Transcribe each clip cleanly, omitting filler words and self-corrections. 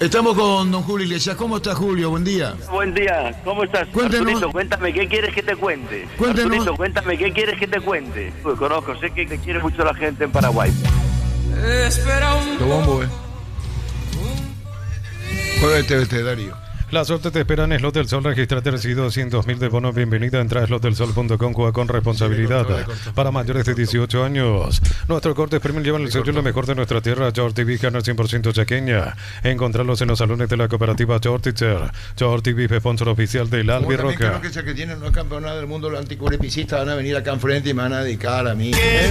Estamos con don Julio Iglesias. ¿Cómo está, Julio? Buen día. Buen día, ¿cómo estás? Cuéntenos. Arturito, cuéntame, ¿qué quieres que te cuente? Cuéntenos. Arturito, cuéntame, ¿qué quieres que te cuente? Uy, conozco, sé que te quiere mucho la gente en Paraguay. Espera un Lo bombo, Jueguete, Darío. La suerte te espera en Slot del Sol. Registrate, recibe 200.000 de bonos. Bienvenida. Entra a slotdelsol.com. Juega con responsabilidad. Para mayores de 18 años. Nuestros cortes premium llevan el sello lo mejor de nuestra tierra. Short TV Canal 100% chaqueña. Encontrarlos en los salones de la cooperativa Short Teacher. Short TV, sponsor oficial del Albirroca. Creo que ya que tienen una campeona del mundo, los anticurepicistas van a venir acá enfrente y me van a dedicar a mí.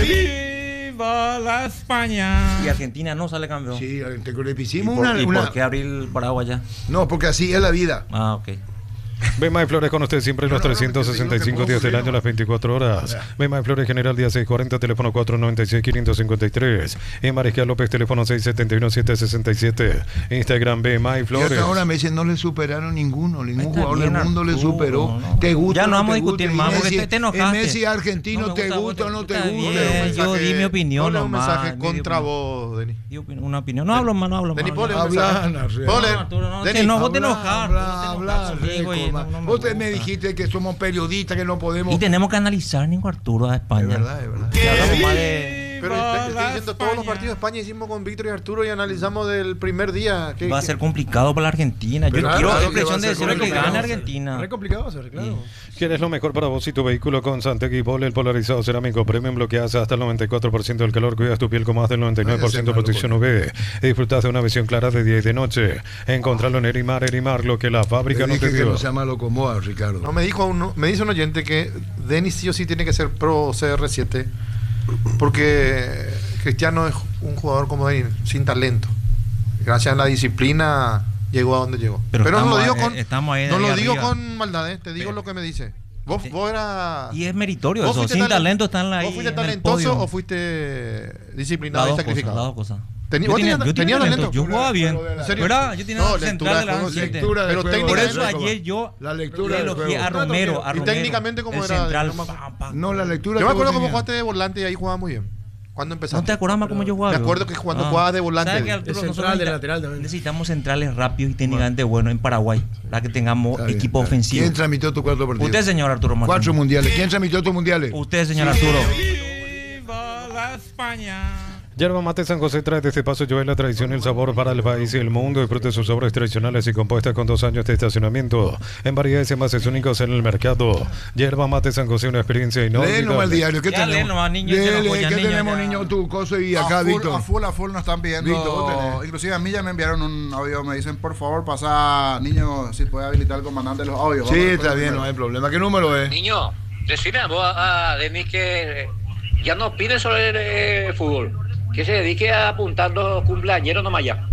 ¡Viva la España! Y Argentina no sale campeón. Sí, ¿Y anticurepismo. por qué abrir el paraguas ya? No, porque así es la vida. Ah, ok. Bema y Flores con usted siempre los 365 días del año, las 24 horas. Bema y Flores General día 640, teléfono 496-553. En Mariscal López, teléfono 671-767. Instagram Bema y Flores. Y hasta ahora me dicen no le superaron ningún Está jugador bien, del mundo le Arturo, superó. no. ¿Te gusta? Ya no vamos a te discutir gusta? más, Y porque te enojaste. Messi argentino, No me ¿te gusta o no te está gusta? bien, yo di mi opinión Ponle un nomás. mensaje contra vos, Denis. Una opinión. No hablo más, no hablo más. Denis, ponle un Habla, mensaje. no, Ponle. Arturo, no, Denis, no, vos te enojar. Habla, Vos te me gusta. dijiste que somos periodistas, que no podemos. Y tenemos que analizar, Nico Arturo, a España. Es verdad, es verdad. Que hablamos más de... Pero estoy diciendo todos los partidos de España hicimos con Víctor y Arturo y analizamos del primer día. Va a ser complicado para la Argentina. Yo Pero quiero claro que expresión va a de ser decirle que complicado. gane Argentina. Es complicado hacer, claro. ¿Quieres lo mejor para vos y tu vehículo? Con Santec Pol, el polarizado cerámico premium, bloqueas hasta el 94% del calor, cuidas tu piel con más del 99% de protección UV. Disfrutas de una visión clara de día y de noche. Encontralo en Erimar, lo que la fábrica no te que dio. no se llama Locomoa, Ricardo. No, me dice un oyente que Denis sí o sí tiene que ser pro CR7 porque Cristiano es un jugador como Denis, sin talento. Gracias a la disciplina llegó a donde llegó. Pero no lo digo estamos ahí no lo arriba. digo con maldad, te digo lo que me dice. Vos eras... Y es meritorio ¿Vos eso. fuiste Sin talento están ahí. ¿Vos fuiste en el talentoso podio. o fuiste disciplinado Las y dos sacrificado? cosas, las dos cosas. ¿Vos tenía talento? Yo jugaba bien. ¿En serio? ¿Verdad? Yo tenía No, central de la lectura de 7. lectura de Pero juego. Por técnicamente... eso ayer yo La lectura del elogié juego. a Romero. Y técnicamente, ¿cómo el era? central, No me acuerdo. pam, pam. No, la lectura. Yo me acuerdo que cómo vos jugaste de volante y ahí jugaba muy bien. ¿Cuándo empezaste? ¿No te acuerdas más cómo yo jugaba? Me acuerdo que cuando jugabas de volante. ¿Sabes que Arturo, de central, nosotros de lateral también. necesitamos centrales rápidos y técnicamente buenos en Paraguay, para que tengamos Está bien, equipo está bien. ofensivo. ¿Quién transmitió tus 4 partidos? Usted, señor Arturo Martínez. 4 mundiales. ¿Quién transmitió tus mundiales? Usted, señor Arturo. ¡Viva la España! Yerba Mate San José trae desde Paso Llover la tradición y el sabor para el país y el mundo. Disfrute de sus obras tradicionales y compuestas con 2 años de estacionamiento en variedades y envases únicos en el mercado. Yerba Mate San José, una experiencia Lee nomás el inolvidable. diario. ¿Qué Ya lee tenemos? nomás, niño, ya no apoya, ¿Qué niño, tenemos, ya. niño? Tu coso y acá, Víctor. A full nos están pidiendo. Víctor, vos tenés. Inclusive a mí ya me enviaron un audio. Me dicen, por favor, pasa, niño, si puede habilitar al comandante los audios. Sí, Vamos a está ver bien, primero. no hay problema. ¿Qué número es? Niño, decime a vos a Denis que ya no opine sobre el fútbol, que se dedique a apuntar los cumpleañeros nomás ya.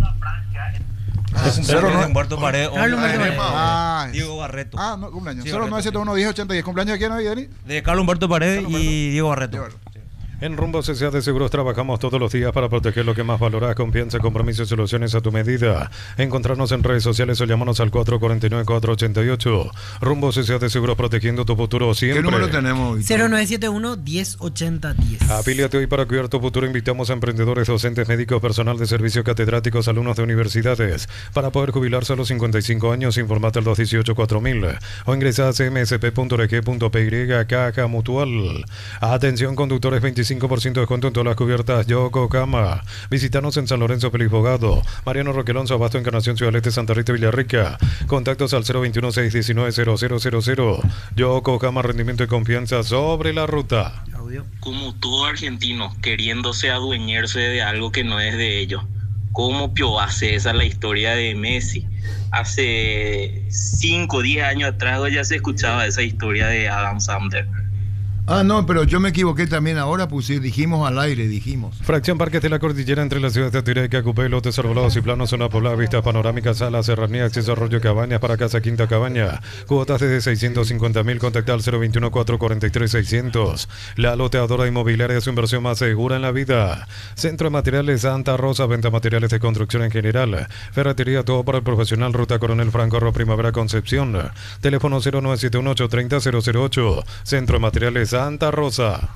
Humberto Paredes. Carlos Humberto Paredes. Diego Barreto. Ah, no, cumpleaños. Sí, 0971-1080-10. ¿Cumpleaños de quién hoy, Denis? De Carlos Humberto Paredes y Diego Barreto. En Rumbo CCA de Seguros trabajamos todos los días para proteger lo que más valoras. Confianza, compromiso y soluciones a tu medida. Encontrarnos en redes sociales o llámanos al 449-488. Rumbo CCA de Seguros, protegiendo tu futuro siempre. ¿Qué número tenemos, Víctor? 0971-1080-10. Afíliate hoy para cuidar tu futuro. Invitamos a emprendedores, docentes, médicos, personal de servicio, catedráticos, alumnos de universidades. Para poder jubilarse a los 55 años, informate al 218-4000 o ingresa a cmsp.org.py, Caja Mutual. Atención, conductores, 25% de descuento en todas las cubiertas Yokohama. Visítanos en San Lorenzo, Feliz Bogado, Mariano Roque Alonso, Abasto, Encarnación, Ciudad Este, Santa Rita, Villarrica. Contactos al 021-619-0000. Yokohama, rendimiento y confianza sobre la ruta. Como todo argentino queriéndose adueñarse de algo que no es de ellos. ¿Cómo hace esa la historia de Messi? Hace 5 o 10 años atrás ya se escuchaba esa historia de Adam Sandler. Ah, no, pero yo me equivoqué también ahora, dijimos al aire, dijimos. Fracción Parques de la Cordillera entre las ciudades de Atireca, Cupé, lotes arbolados y planos, zona poblada, vista panorámica, sala, serranía, acceso a Arroyo Cabañas, para casa Quinta Cabaña. Cuotas desde 650.000, contacta al 021-443-600. La loteadora inmobiliaria es su inversión más segura en la vida. Centro de Materiales Santa Rosa, venta de materiales de construcción en general. Ferretería, todo para el profesional, Ruta Coronel Franco, Primavera Concepción. Teléfono 0971-830-008. Centro de Materiales Santa Rosa.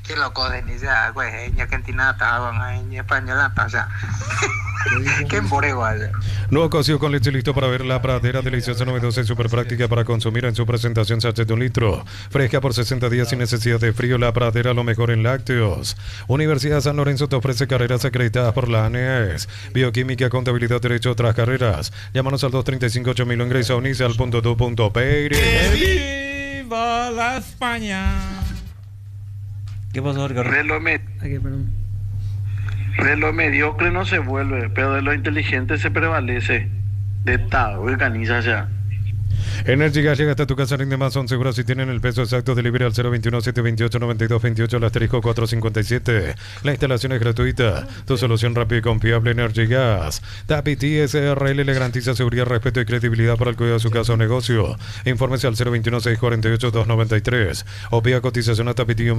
Qué loco, Denise, güey, en Argentina estaba en español, o sea, qué borrego. Nuevo cocido con leche listo para ver la pradera, deliciosa, novedosa y súper práctica para consumir en su presentación sachet de 1 litro. Fresca por 60 días sin necesidad de frío, la pradera lo mejor en lácteos. Universidad San Lorenzo te ofrece carreras acreditadas por la ANES. Bioquímica, contabilidad, derecho, otras carreras. Llámanos al 235-8000 o ingresa a unicel.do.pr. ¡Que viva la España! ¿Qué pasó, Ricardo? De lo mediocre no se vuelve, pero de lo inteligente se prevalece. De tal, organiza ya. Energy Gas llega hasta tu casa, rinde más, son seguros si tienen el peso exacto. Delivery al 021-728-9228, al asterisco 457. La instalación es gratuita. Tu solución rápida y confiable, Energy Gas. Tapiti SRL le garantiza seguridad, respeto y credibilidad para el cuidado de su casa o negocio. Infórmese al 021-648-293 o pida cotización a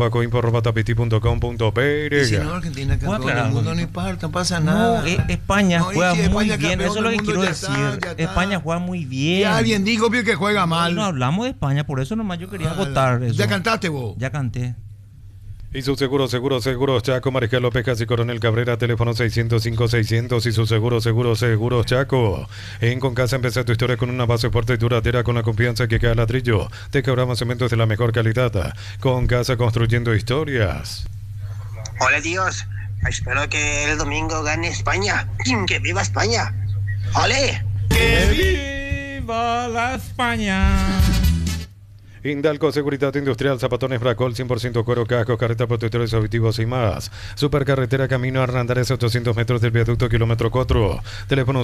tapiti-info@tapiti.com.pr. Y si no, Argentina campeón del mundo, no importa, no pasa nada. No, España juega si muy España bien, eso es lo que quiero decir. España juega muy bien. Y alguien dijo que juega mal. No hablamos de España, por eso nomás yo quería votar eso. ¿Ya cantaste vos? Ya canté. Y su seguro, Chaco, Mariscal López y Coronel Cabrera, teléfono 605-600 y su seguro, Chaco. En Concasa empezá tu historia con una base fuerte y duradera, con la confianza que cada ladrillo. Te quebramos cementos de la mejor calidad. Concasa, construyendo historias. Hola, tíos. Espero que el domingo gane España. ¡Que viva España! ¡Ole! ¡Que viva la España! Indalco Seguridad Industrial, zapatones Bracol, 100% cuero, cascos, carretas, protectores auditivos y más. Supercarretera Camino Arrandares, 800 metros del viaducto, kilómetro 4. Teléfono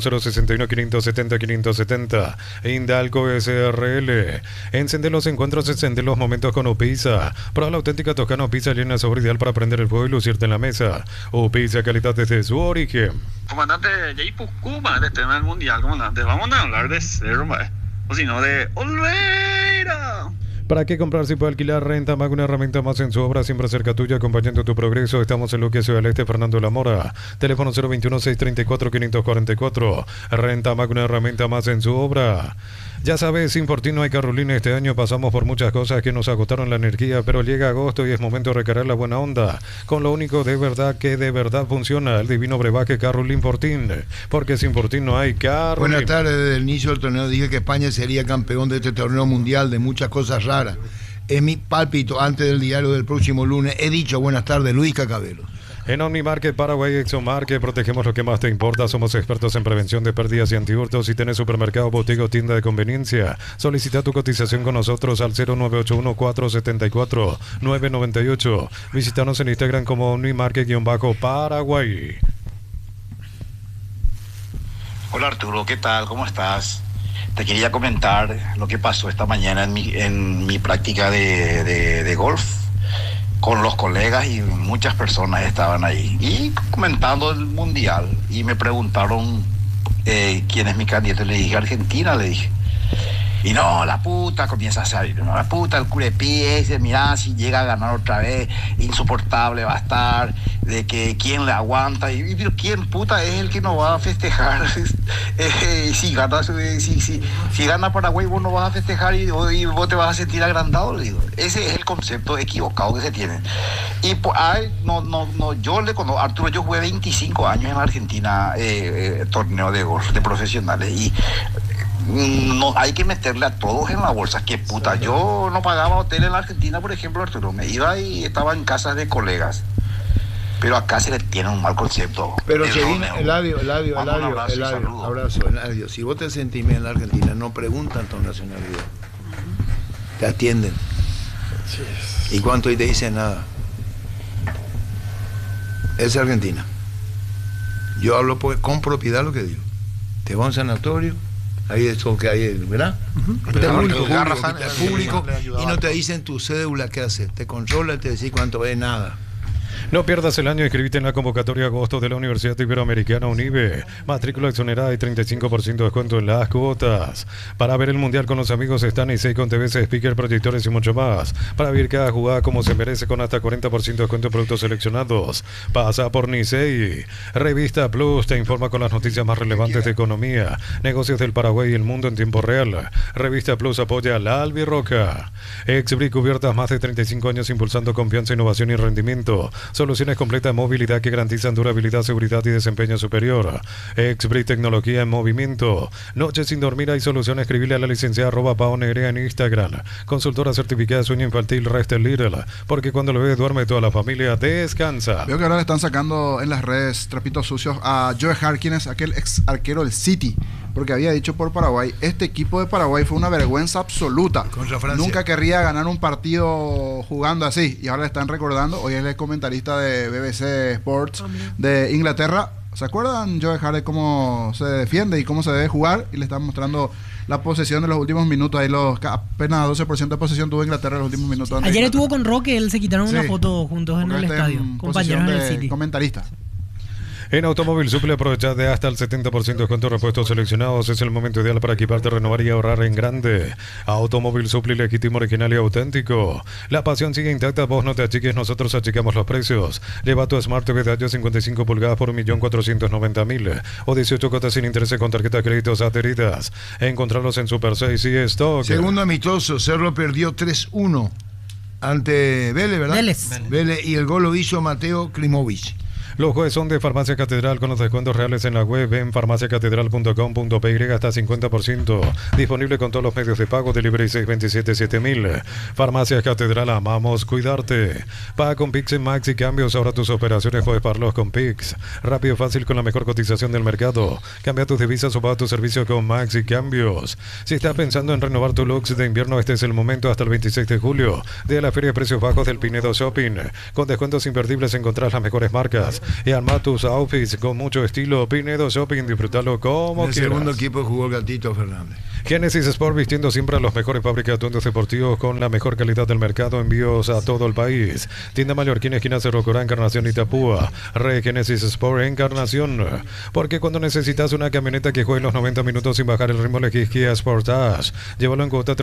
061-570-570. Indalco SRL. Encender los encuentros, encender los momentos con Upisa. Prueba la auténtica Toscana Upisa, llena sobre ideal para prender el fuego y lucirte en la mesa. Upisa, calidad desde su origen. Comandante, ya hay Pucuma de tema del mundial, comandante. Vamos a hablar de cero, o si no, de Olveira. ¿Para qué comprar si puede alquilar? Renta Mag, una herramienta más en su obra, siempre cerca tuya, acompañando tu progreso. Estamos en Luque, Ciudad del Este, Fernando de la Mora. Teléfono 021-634-544. Renta Mag, una herramienta más en su obra. Ya sabes, sin Fortín no hay Carolina. Este año pasamos por muchas cosas que nos agotaron la energía, pero llega agosto y es momento de recargar la buena onda con lo único de verdad que de verdad funciona, el divino brebaje Carolina Fortín, porque sin Fortín no hay Carolina. Buenas tardes. Desde el inicio del torneo dije que España sería campeón de este torneo mundial, de muchas cosas raras. Es mi pálpito antes del diario del próximo lunes. He dicho buenas tardes, Luis Cacabelo. En OmniMarket Paraguay ExoMarket protegemos lo que más te importa. Somos expertos en prevención de pérdidas y antihurtos. Si tenés supermercado, botiga o tienda de conveniencia, solicita tu cotización con nosotros al 0981-474-998. Visítanos en Instagram como OmniMarket-Paraguay. Hola Arturo, ¿qué tal? ¿Cómo estás? Te quería comentar lo que pasó esta mañana en mi práctica de golf. Con los colegas y muchas personas estaban ahí y comentando el mundial y me preguntaron quién es mi candidato. Le dije Argentina, le dije. Y no, la puta comienza a salir, no, la puta, el curepí ese, mirá, si llega a ganar otra vez, insoportable va a estar, de que quién le aguanta, y pero quién puta es el que no va a festejar. Si gana Paraguay vos no vas a festejar y vos te vas a sentir agrandado, le digo. Ese es el concepto equivocado que se tiene. Y yo le conozco, Arturo, yo jugué 25 años en Argentina, torneo de golf de profesionales, y no hay que meterle a todos en la bolsa. Que puta, yo no pagaba hotel en la Argentina, por ejemplo, Arturo, me iba y estaba en casas de colegas, pero acá se le tiene un mal concepto. Pero si viene Eladio, abrazo, Eladio, si vos te sentís bien en la Argentina, no preguntan tu nacionalidad, te atienden. ¿Y cuánto? Y te dicen nada. Es Argentina. Yo hablo con propiedad lo que digo. Te va a un sanatorio, ahí es lo que hay, ¿verdad? Público, y no te dicen tu cédula, ¿qué haces? Te controla y te decís cuánto es, nada. No pierdas el año, inscribite en la convocatoria agosto de la Universidad Iberoamericana UNIBE. Matrícula exonerada y 35% de descuento en las cuotas. Para ver el Mundial con los amigos están Nicey con TVs, speaker, proyectores y mucho más. Para vivir cada jugada como se merece con hasta 40% de descuento en productos seleccionados. Pasa por Nicey. Revista Plus te informa con las noticias más relevantes de economía, negocios del Paraguay y el mundo en tiempo real. Revista Plus apoya a la Albirroca. Exbri Cubiertas, más de 35 años impulsando confianza, innovación y rendimiento. Soluciones completas de movilidad que garantizan durabilidad, seguridad y desempeño superior. Exbri Tecnología en movimiento. Noche sin dormir hay solución. Escribirle a la licenciada @paonerea en Instagram. Consultora certificada de sueño infantil Rester Little, porque cuando el bebé duerme toda la familia descansa. Veo que ahora le están sacando en las redes trapitos sucios a Joe Harkins, aquel ex arquero del City, porque había dicho por Paraguay, este equipo de Paraguay fue una vergüenza absoluta. Contra Francia. Nunca querría ganar un partido jugando así. Y ahora le están recordando, hoy es el comentarista de BBC Sports de Inglaterra. ¿Se acuerdan, Joe Hardy, cómo se defiende y cómo se debe jugar? Y le están mostrando la posesión de los últimos minutos. Ahí apenas 12% de posesión tuvo Inglaterra en los últimos minutos. Ayer estuvo con Roque, él se quitaron una foto juntos en el estadio. Compañeros en el City. Comentarista. En Automóvil Suple aprovecha de hasta el 70% de descuento en repuestos seleccionados. Es el momento ideal para equiparte, renovar y ahorrar en grande. Automóvil Suple, legítimo, original y auténtico. La pasión sigue intacta, vos no te achiques, nosotros achicamos los precios. Lleva tu Smart TV de año 55 pulgadas por 1.490.000 o 18 cuotas sin interés con tarjetas de créditos adheridas. Encontrarlos en Super 6 y Stock. Segundo amistoso, Cerro perdió 3-1 ante Vélez, ¿verdad? Vélez, y el gol lo hizo Mateo Klimovic. Los jueves son de Farmacia Catedral con los descuentos reales en la web en farmaciacatedral.com.py hasta 50%. Disponible con todos los medios de pago, delivery 627-7000. Farmacia Catedral, amamos cuidarte. Paga con Pix en Maxi Cambios. Ahora tus operaciones puedes pagarlos con Pix. Rápido y fácil con la mejor cotización del mercado. Cambia tus divisas o paga tu servicio con Maxi Cambios. Si estás pensando en renovar tu looks de invierno, este es el momento hasta el 26 de julio de la Feria de Precios Bajos del Pinedo Shopping. Con descuentos imperdibles encontrás las mejores marcas y arma tus outfits con mucho estilo. Pinedo Shopping, disfrutarlo como en el quieras. Segundo equipo jugó Gatito Fernández. Genesis Sport, vistiendo siempre a los mejores fábricas de atuendos deportivos con la mejor calidad del mercado. Envíos a todo el país. Tienda Mallorquín, esquina Cerro Corá, Encarnación y Itapúa. Genesis Sport, Encarnación. Porque cuando necesitas una camioneta que juegue los 90 minutos sin bajar el ritmo, elegís Kia Sportage. Llévalo en cuota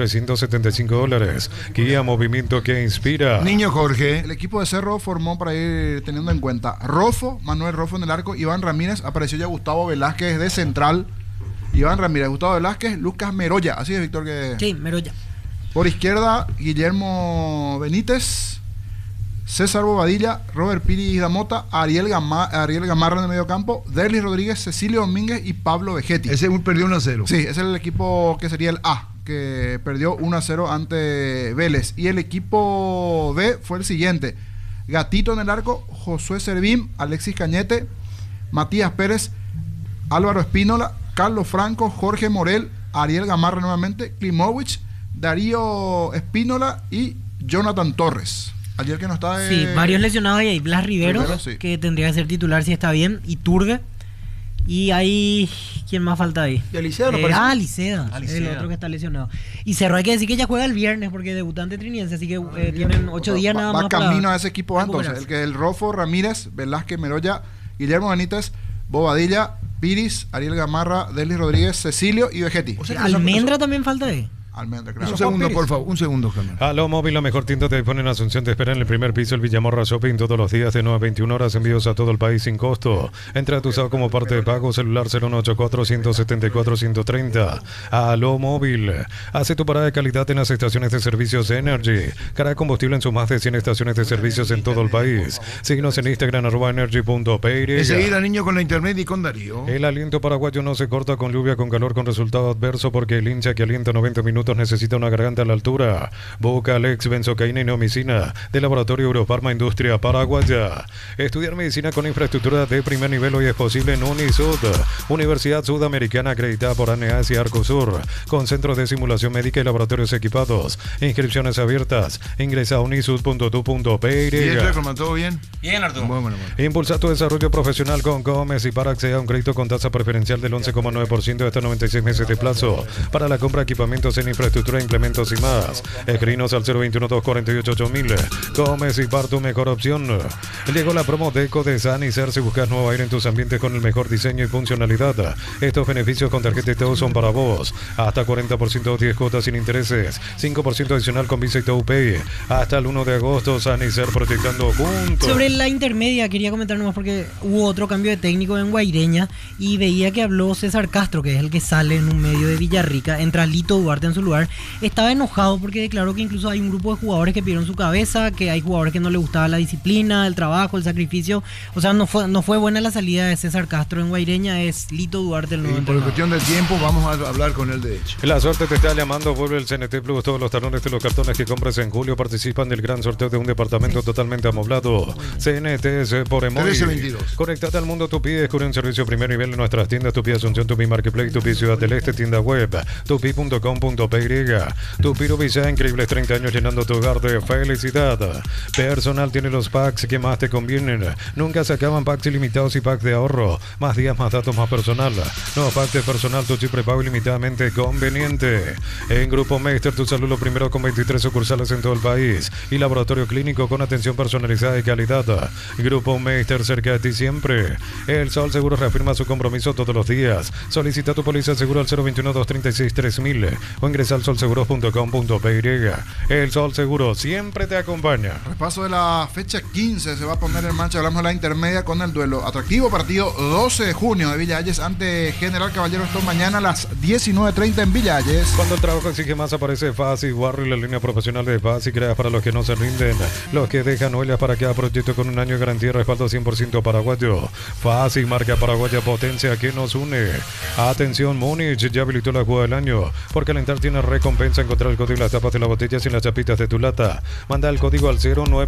$375. Kia, movimiento que inspira. Niño Jorge. El equipo de Cerro formó, para ir teniendo en cuenta, Manuel Rofo en el arco, Iván Ramírez, apareció ya Gustavo Velázquez de central. Iván Ramírez, Gustavo Velázquez, Lucas Meroya, así es, Víctor, que... Sí, Meroya. Por izquierda, Guillermo Benítez, César Bobadilla, Robert Piri Damota, Ariel Gamarra en el medio campo, Derlis Rodríguez, Cecilio Domínguez y Pablo Vegetti. Ese perdió 1-0. Sí, ese es el equipo que sería el A, que perdió 1-0 ante Vélez. Y el equipo B fue el siguiente: Gatito en el arco, Josué Servín, Alexis Cañete, Matías Pérez, Álvaro Espínola, Carlos Franco, Jorge Morel, Ariel Gamarra nuevamente, Klimovic, Darío Espínola y Jonathan Torres. Ayer que no está... Sí, varios lesionados y hay Blas Rivero, sí, que tendría que ser titular si está bien, y Turgue. Y ahí, ¿quién más falta ahí? ¿Y Aliceda no parece? Liceda, el otro que está lesionado. Y Cerro, hay que decir que ya juega el viernes porque debutante triniense, así que tienen 8 días nada más. Va camino a ese equipo entonces, el que el Rofo, Ramírez, Velázquez, Meroya, Guillermo Benítez, Bobadilla, Piris, Ariel Gamarra, Derlis Rodríguez, Cecilio y Vegetti. O sea, Almendra también falta ahí. Almendra, claro. Un segundo, por favor, un segundo, Carmen. Aló Móvil, la mejor tienda de iPhone en Asunción, te espera en el primer piso, el Villamorra Shopping, todos los días de 9 a 21 horas, envíos a todo el país sin costo. Entra a tu SAO como parte de pago, celular 0184-174-130. Aló Móvil, hace tu parada de calidad en las estaciones de servicios Energy. Carga combustible en sus más de 100 estaciones de servicios en todo el país. Síguenos en Instagram, @energy.py. Enseguida, niño, con la internet y con Darío. El aliento paraguayo no se corta con lluvia, con calor, con resultado adverso, porque el hincha que alienta 90 minutos necesita una garganta a la altura. Boca Alex, benzocaína y neomicina de Laboratorio Eurofarma Industria Paraguaya. Estudiar medicina con infraestructura de primer nivel hoy es posible en Unisud, Universidad Sudamericana acreditada por ANEAS y Arcosur, con centros de simulación médica y laboratorios equipados. Inscripciones abiertas. Ingresa a unisud.tu.py. ¿Y esto cómo todo bien? Bien, Arturo. Bueno. Impulsa tu desarrollo profesional con Gómez y para acceder a un crédito con tasa preferencial del 11,9% hasta 96 meses de plazo para la compra de equipamientos en infraestructura, implementos y más. Escrinos al 021-248-8000. Comes y Bar, tu mejor opción. Llegó la promo Deco de Sanicer. Si buscas nuevo aire en tus ambientes con el mejor diseño y funcionalidad, estos beneficios con tarjeta TOU son para vos. Hasta 40% 10 cuotas sin intereses, 5% adicional con Visa y TOU Pay. Hasta el 1 de agosto, Sanicer, proyectando juntos. Sobre la intermedia, quería comentar nomás porque hubo otro cambio de técnico en Guaireña y veía que habló César Castro, que es el que sale en un medio de Villarrica, entra Lito Duarte en su lugar. Estaba enojado porque declaró que incluso hay un grupo de jugadores que pidieron su cabeza, que hay jugadores que no le gustaba la disciplina, el trabajo, el sacrificio. O sea, no fue buena la salida de César Castro en Guaireña, es Lito Duarte el nuevo entrenador. Por cuestión del tiempo vamos a hablar con él de hecho. La suerte te está llamando, vuelve el CNT Plus. Todos los talones de los cartones que compres en julio participan del gran sorteo de un departamento totalmente amoblado. CNT por Emoy. 1322. Conectate al mundo Tupi, descubre un servicio primer nivel en nuestras tiendas Tupi Asunción, Tupi Marketplace, Tupi Ciudad del Este, tienda web, tupi.com.py. Tupi Rubicá, increíbles 30 años llenando tu hogar de felicidad. Personal tiene los packs que más te convienen. Nunca se acaban packs ilimitados y packs de ahorro. Más días, más datos, más personal. Nuevos packs de personal, tu chip prepago ilimitadamente conveniente. En Grupo Meister, tu salud lo primero con 23 sucursales en todo el país y laboratorio clínico con atención personalizada y calidad. Grupo Meister, cerca de ti siempre. El Sol Seguro reafirma su compromiso todos los días. Solicita tu póliza seguro al 021-236-3000 o ingresa al solseguros.com.py. El Sol Seguro siempre te acompaña. Repaso de la fecha 15 se va a poner en marcha. Hablamos de la intermedia con el duelo. Atractivo partido 12 de junio de Villa Hayes ante General Caballero. Esto mañana a las 19:30 en Villa Hayes. Cuando el trabajo exige más, aparece Fácil Warrior, la línea profesional de Fácil, creada para los que no se rinden, los que dejan huellas para cada proyecto con un año de garantía y respaldo 100% paraguayo. Fácil, marca paraguaya, potencia que nos une. Atención, Múnich ya habilitó la jugada del año. Por calentar tiene recompensa. Encontrar el código y las tapas de las botellas y las chapitas de tu lata. Manda el código al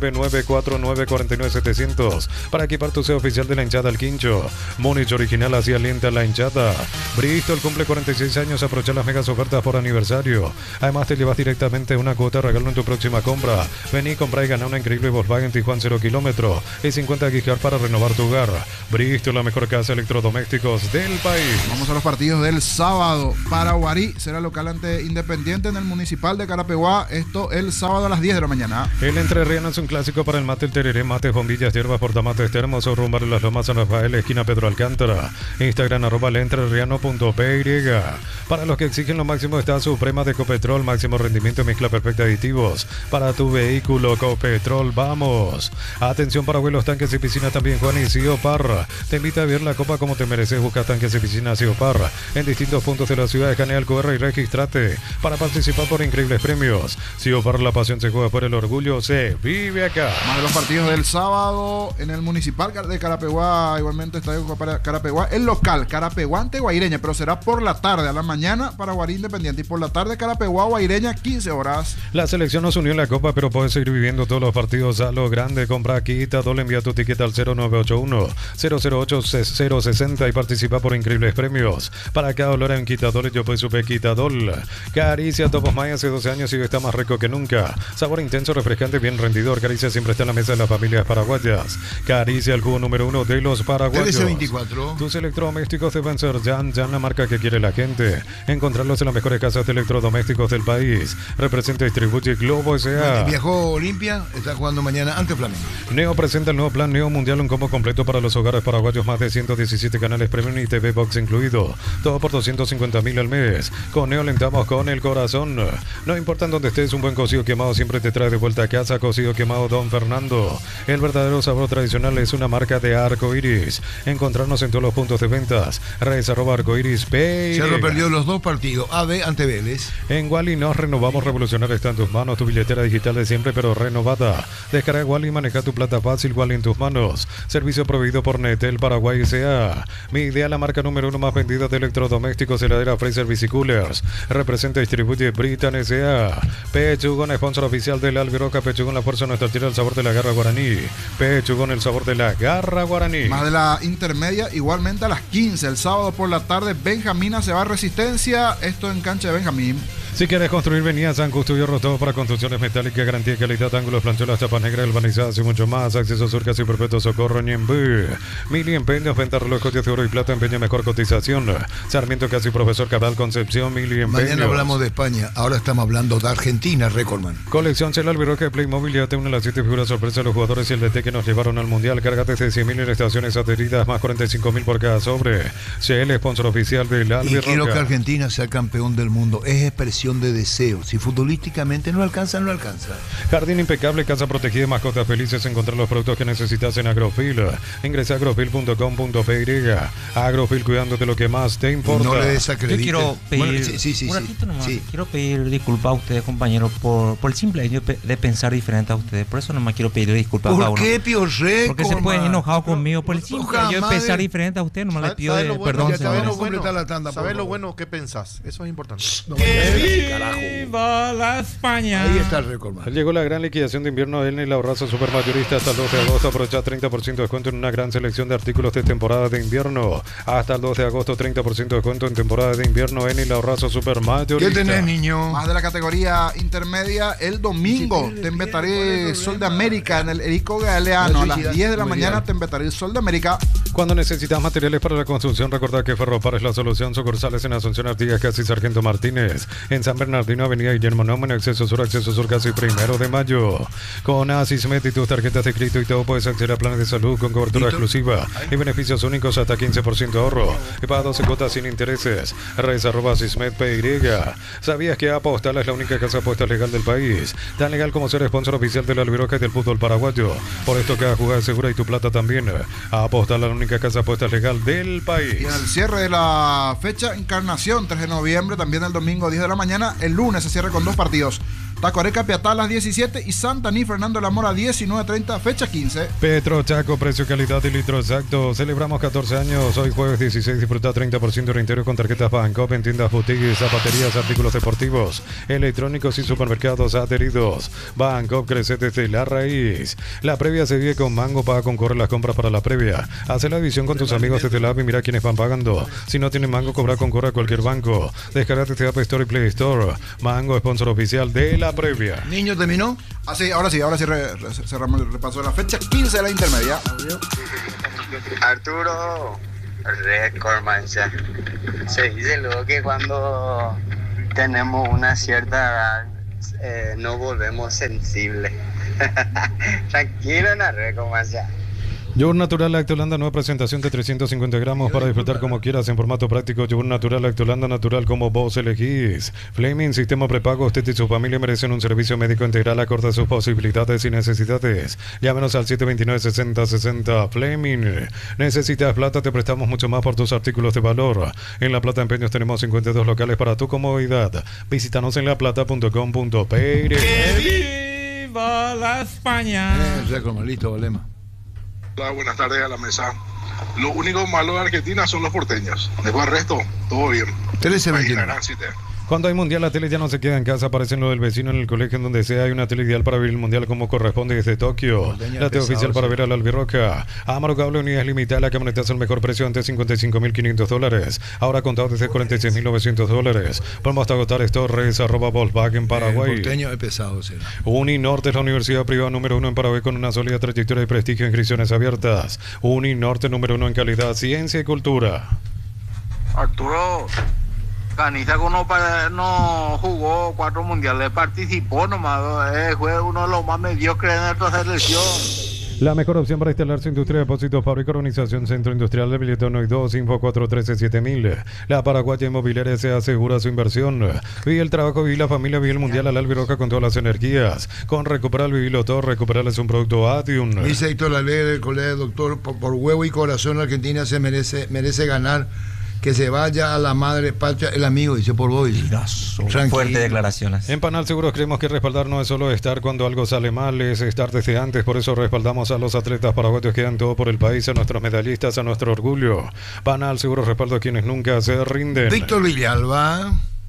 09949499700 para equipar tu sello oficial de la hinchada al Quincho. Múnich original, así alienta la hinchada. Bristol cumple 46 años. Aprovecha las megas ofertas por aniversario. Además te llevas directamente una cuota de regalo en tu próxima compra. Vení, compra y gana una increíble Volkswagen Tijuana 0 kilómetro y 50 gigas para renovar tu hogar. Bristol, la mejor casa de electrodomésticos del país. Vamos a los partidos del sábado. Paraguarí será local ante Independiente en el Municipal de Carapeguá. Esto el sábado a las 10 de la mañana. El entrerriano es un clásico para el mate, el tereré, mates, bombillas, hierbas, portamates, termos o rumbar en las Lomas San Rafael, esquina Pedro Alcántara. Instagram @entrerriano.py. Para los que exigen lo máximo está Suprema de Ecopetrol, máximo rendimiento, mezcla perfecta, aditivos para tu vehículo. Ecopetrol, vamos. Atención para vuelos, tanques y piscinas también. Juan y Ciopar te invita a ver la copa como te mereces. Busca tanques y piscinas Ciopar en distintos puntos de la ciudad. Escanea el QR y regístrate para participar por increíbles premios. Ciopar, la pasión se juega, por el orgullo se vive acá. Más de los partidos del sábado en el Municipal de Carapeguá, igualmente Estadio Carapeguá, el local Carapeguá ante Guaireña, pero será por la tarde. A la mañana Paraguarí Independiente y por la tarde Carapeguá Guaireña, 15 horas. La selección nos unió en la copa, pero puedes seguir viviendo todos los partidos a lo grande. Compra Quitadol, envía tu ticket al 0981-008-060 y participa por increíbles premios. Para cada dólar en Quitadol, yo pues supe Quitadol. Caricia Top of Mind, hace 12 años y está más rico que nunca. Sabor intenso, refrescante, bien rendidor. Caricia siempre está en la mesa de las familias paraguayas. Caricia, el jugo número 1 de los paraguayos. 1324. Tus electrodomésticos deben ser Jan, la marca que quiere la gente. Encontrarlos en las mejores casas de electrodomésticos del país. Representa y distribuye Globo S.A. Viajó Olimpia, está jugando mañana ante Flamengo. Neo presenta el nuevo plan Neo Mundial, un combo completo para los hogares paraguayos, más de 117 canales premium y TV Box incluido. Todo por 250.000 al mes. Con Neo alentamos con el corazón. No importa en dónde estés, un buen cocido quemado siempre te trae de vuelta a casa. Cocido quemado Don Fernando. El verdadero sabor tradicional es una marca de Arco Iris. Encontrarnos en todos los puntos de ventas. Redes @arcoiris Pay. Cerro perdió los dos partidos, AB ante Vélez. En Wally nos renovamos, revolucionar está en tus manos, tu billetera digital de siempre pero renovada. Descarga Wally y maneja tu plata fácil, Wally en tus manos. Servicio proveído por Netel Paraguay S.A. Mi idea, la marca número 1 más vendida de electrodomésticos, heladera Fraser Bicicoolers. Representa y distribuye Britan S.A. Pechugón, sponsor oficial del Albiroca. Pechugón, la fuerza nuestra tierra, el sabor de la garra guaraní. Pechugón, el sabor de la garra guaraní. Más de la intermedia, igualmente a las 15 el sábado por la tarde, Benjamina se va a Resistencia, esto en cancha de Benjamín. Si quieres construir, venía a San Custodio Rostov para construcciones metálicas, garantía de calidad, ángulos, planchuelas, chapas negras, galvanizadas y mucho más. Acceso Sur, Casi Perpetuo Socorro, Ñembú. Mili Empeños, venta relojes de oro y plata, empeño mejor cotización. Sarmiento Casi Profesor Cabral, Concepción, Mili Empeños. Mañana hablamos de España, ahora estamos hablando de Argentina, Recordman. Colección Cel Albiroque de Playmobil, ya te une las 7 figuras sorpresa de los jugadores y el DT que nos llevaron al Mundial. Cárgate de 100.000 en estaciones adheridas, más 45.000 por cada sobre. CL, sponsor oficial del Albiroque. Y quiero que Argentina sea campeón del mundo. Es expresión de deseo. Si futbolísticamente no alcanza, no alcanza. Jardín impecable, casa protegida, mascotas felices, encontrar los productos que necesitas en Agrofil. Ingresa a agrofil.com.py. Agrofil, cuidando de lo que más te importa. No le desacredites. Yo quiero pedir Bueno, un ratito nomás. sí. Quiero pedir disculpas a ustedes, compañeros, por el simple hecho de pensar diferente a ustedes. Por eso nomás quiero pedir disculpas a ¿Por uno. qué, Pío Record? Porque se pueden enojar conmigo por el simple hecho de pensar diferente a ustedes. Nomás les pido perdón, señores. ¿Sabes lo bueno que pensás? Eso es importante. ¡Que viva la España! Ahí está el Recordman. Llegó la gran liquidación de invierno en el ahorrazo supermayorista hasta el 12 de agosto. Aprovecha 30% de descuento en una gran selección de artículos de temporada de invierno. Hasta el 12 de agosto, 30% de descuento en temporada de invierno en el ahorrazo supermayorista. ¿Qué tenés, niño? Más de la categoría intermedia, el domingo te inventaré Sol de América en el Erico Galeano. A las 10 de la mañana te inventaré Sol de América. Cuando necesitas materiales para la construcción, recordad que Ferropar es la solución. Sucursales en Asunción, Artigas, Casi Sargento Martínez. En San Bernardino, Avenida Guillermo Naumann, Acceso Sur, Casi 1 de Mayo. Con Asismet y tus tarjetas de crédito y todo puedes acceder a planes de salud con cobertura exclusiva y beneficios únicos hasta 15% de ahorro. Y para 12 cuotas sin intereses. Res@Asismet.py. ¿Sabías que Apostal es la única casa de apuestas legal del país? Tan legal como ser sponsor oficial del Albiroque y del fútbol paraguayo. Por esto cada jugada es segura y tu plata también. Apostal, la única casa de apuestas legal del país. Y en el cierre de la fecha, Encarnación, 3 de noviembre, también el domingo 10 de la mañana. El lunes se cierra con 2 partidos. Tacuareca Piatá a las 17 y Santa Ni Fernando de la Mora 19:30, fecha 15. Petro Chaco, precio, calidad y litro exacto. Celebramos 14 años. Hoy jueves 16, disfruta 30% de interior con tarjetas Bancoop en tiendas, boutiques, zapaterías, artículos deportivos, electrónicos y supermercados adheridos. Bancoop crece desde la raíz. La previa se vive con Mango, paga con Corre las compras para la previa. Hace la división con tus amigos desde la app y mira quiénes van pagando. Si no tienes Mango, cobra con Corre a cualquier banco. Descargate desde App Store y Play Store. Mango, sponsor oficial de la previa. ¿Niño terminó? Ahora sí, cerramos el repaso de la fecha 15 de la intermedia. Arturo, Recordman, se dice luego que cuando tenemos una cierta edad nos volvemos sensibles. Tranquilo, en la Recordman. Yogur natural Lactolanda, nueva presentación de 350 gramos para disfrutar como quieras en formato práctico. Yogur natural Lactolanda, natural como vos elegís. Fleming, sistema prepago. Usted y su familia merecen un servicio médico integral acorde a sus posibilidades y necesidades. Llámenos al 729-6060. Fleming. ¿Necesitas plata? Te prestamos mucho más por tus artículos de valor. En La Plata Empeños tenemos 52 locales para tu comodidad. Visítanos en laplata.com.py. ¡Que viva la España! Listo, Bolema. Hola, buenas tardes a la mesa. Lo único malo de Argentina son los porteños. Después el resto, todo bien. 13-21. Cuando hay mundial, la tele ya no se queda en casa, aparece en lo del vecino, en el colegio, en donde sea. Hay una tele ideal para ver el mundial como corresponde desde Tokio. La tele oficial para ver a la Albirroca. Amaro Cable, unidades limitadas, la camioneta es el mejor precio antes $55.500. Ahora contado desde $46.900. Vamos hasta agotar Torres, @Volkswagen Paraguay. El porteño es pesado, será. Uninorte es la universidad privada número 1 en Paraguay con una sólida trayectoria de prestigio e inscripciones abiertas. Uninorte número 1 en calidad, ciencia y cultura. Arturo, Canizaco no jugó 4 mundiales, participó nomás, fue uno de los más mediocres en nuestra selección. La mejor opción para instalar su industria de depósitos, fábrica, organización, centro industrial de Billetón y 2, info 413-7000. La Paraguaya Inmobiliaria se asegura su inversión. Vive el trabajo, vive la familia, vive el mundial al Albirroca con todas las energías. Con Recuperar, vivirlo todo, Recuperar es un producto Adium. Dice Héctor Lalé del colegio, doctor, por huevo y corazón Argentina se merece ganar. Que se vaya a la madre patria el amigo, dice por vos. Fuertes declaraciones. En Panal Seguros creemos que respaldar no es solo estar cuando algo sale mal, es estar desde antes. Por eso respaldamos a los atletas paraguayos que dan todo por el país, a nuestros medallistas, a nuestro orgullo. Panal Seguros respaldo a quienes nunca se rinden. Víctor Villalba.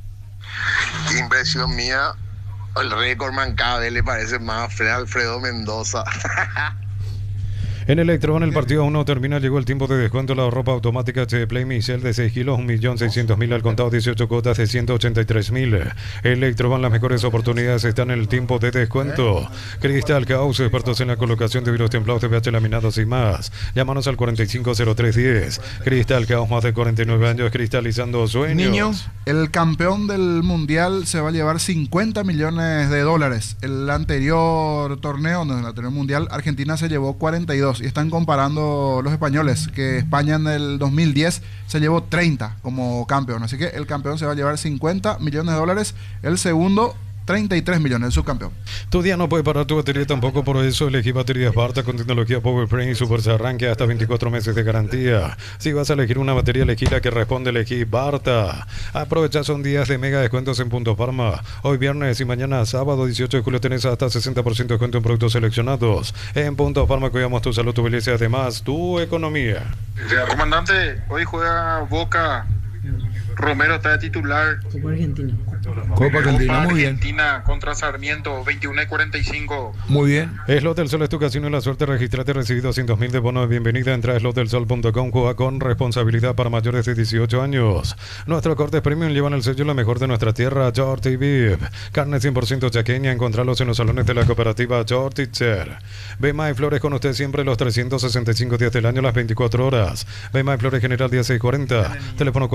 Impresión mía, el Recordman cada vez le parece más Alfredo Mendoza. En Electron, el partido 1 termina, llegó el tiempo de descuento. La ropa automática de Play Michel de 6 kilos, 1.600.000 al contado, 18 cuotas de 183.000. Electroban, las mejores oportunidades están en el tiempo de descuento. Cristal Caos, expertos en la colocación de vidrios templados, TVH laminados y más. Llámanos al 450310. Cristal Caos, más de 49 años cristalizando sueños. Niño, el campeón del mundial se va a llevar 50 millones de dólares. El anterior torneo, en el anterior mundial, Argentina se llevó 42 y están comparando los españoles, que España en el 2010 se llevó 30 como campeón. Así que el campeón se va a llevar 50 millones de dólares, el segundo 33 millones, el subcampeón. Tu día no puede parar tu batería tampoco, por eso elegí baterías Barta con tecnología PowerPrint y Super Arranque hasta 24 meses de garantía. Si vas a elegir una batería, elegí la que responde, elegí Barta. Aprovecha, son días de mega descuentos en Punto Pharma. Hoy viernes y mañana sábado 18 de julio tenés hasta 60% de descuento en productos seleccionados. En Punto Pharma cuidamos tu salud, tu belleza y además tu economía. Comandante, hoy juega Boca. Romero está de titular. Copa Argentina. Copa Argentina, muy bien. Argentina contra Sarmiento, 21:45. Muy bien. Slot del Sol es tu casino y la suerte. Registrate, recibido 200.000 de bono de bienvenida. Entra a slotdelsol.com. Juega con responsabilidad para mayores de 18 años. Nuestros cortes premium llevan el sello la mejor de nuestra tierra, Shorty Beef. Carne 100% chaqueña. Encontrarlos en los salones de la cooperativa Shorty Cher. Bema y Flores con usted siempre los 365 días del año, las 24 horas. Bema y Flores General 1640. Teléfono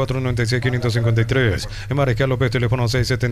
496-553. En Mariscal López, teléfono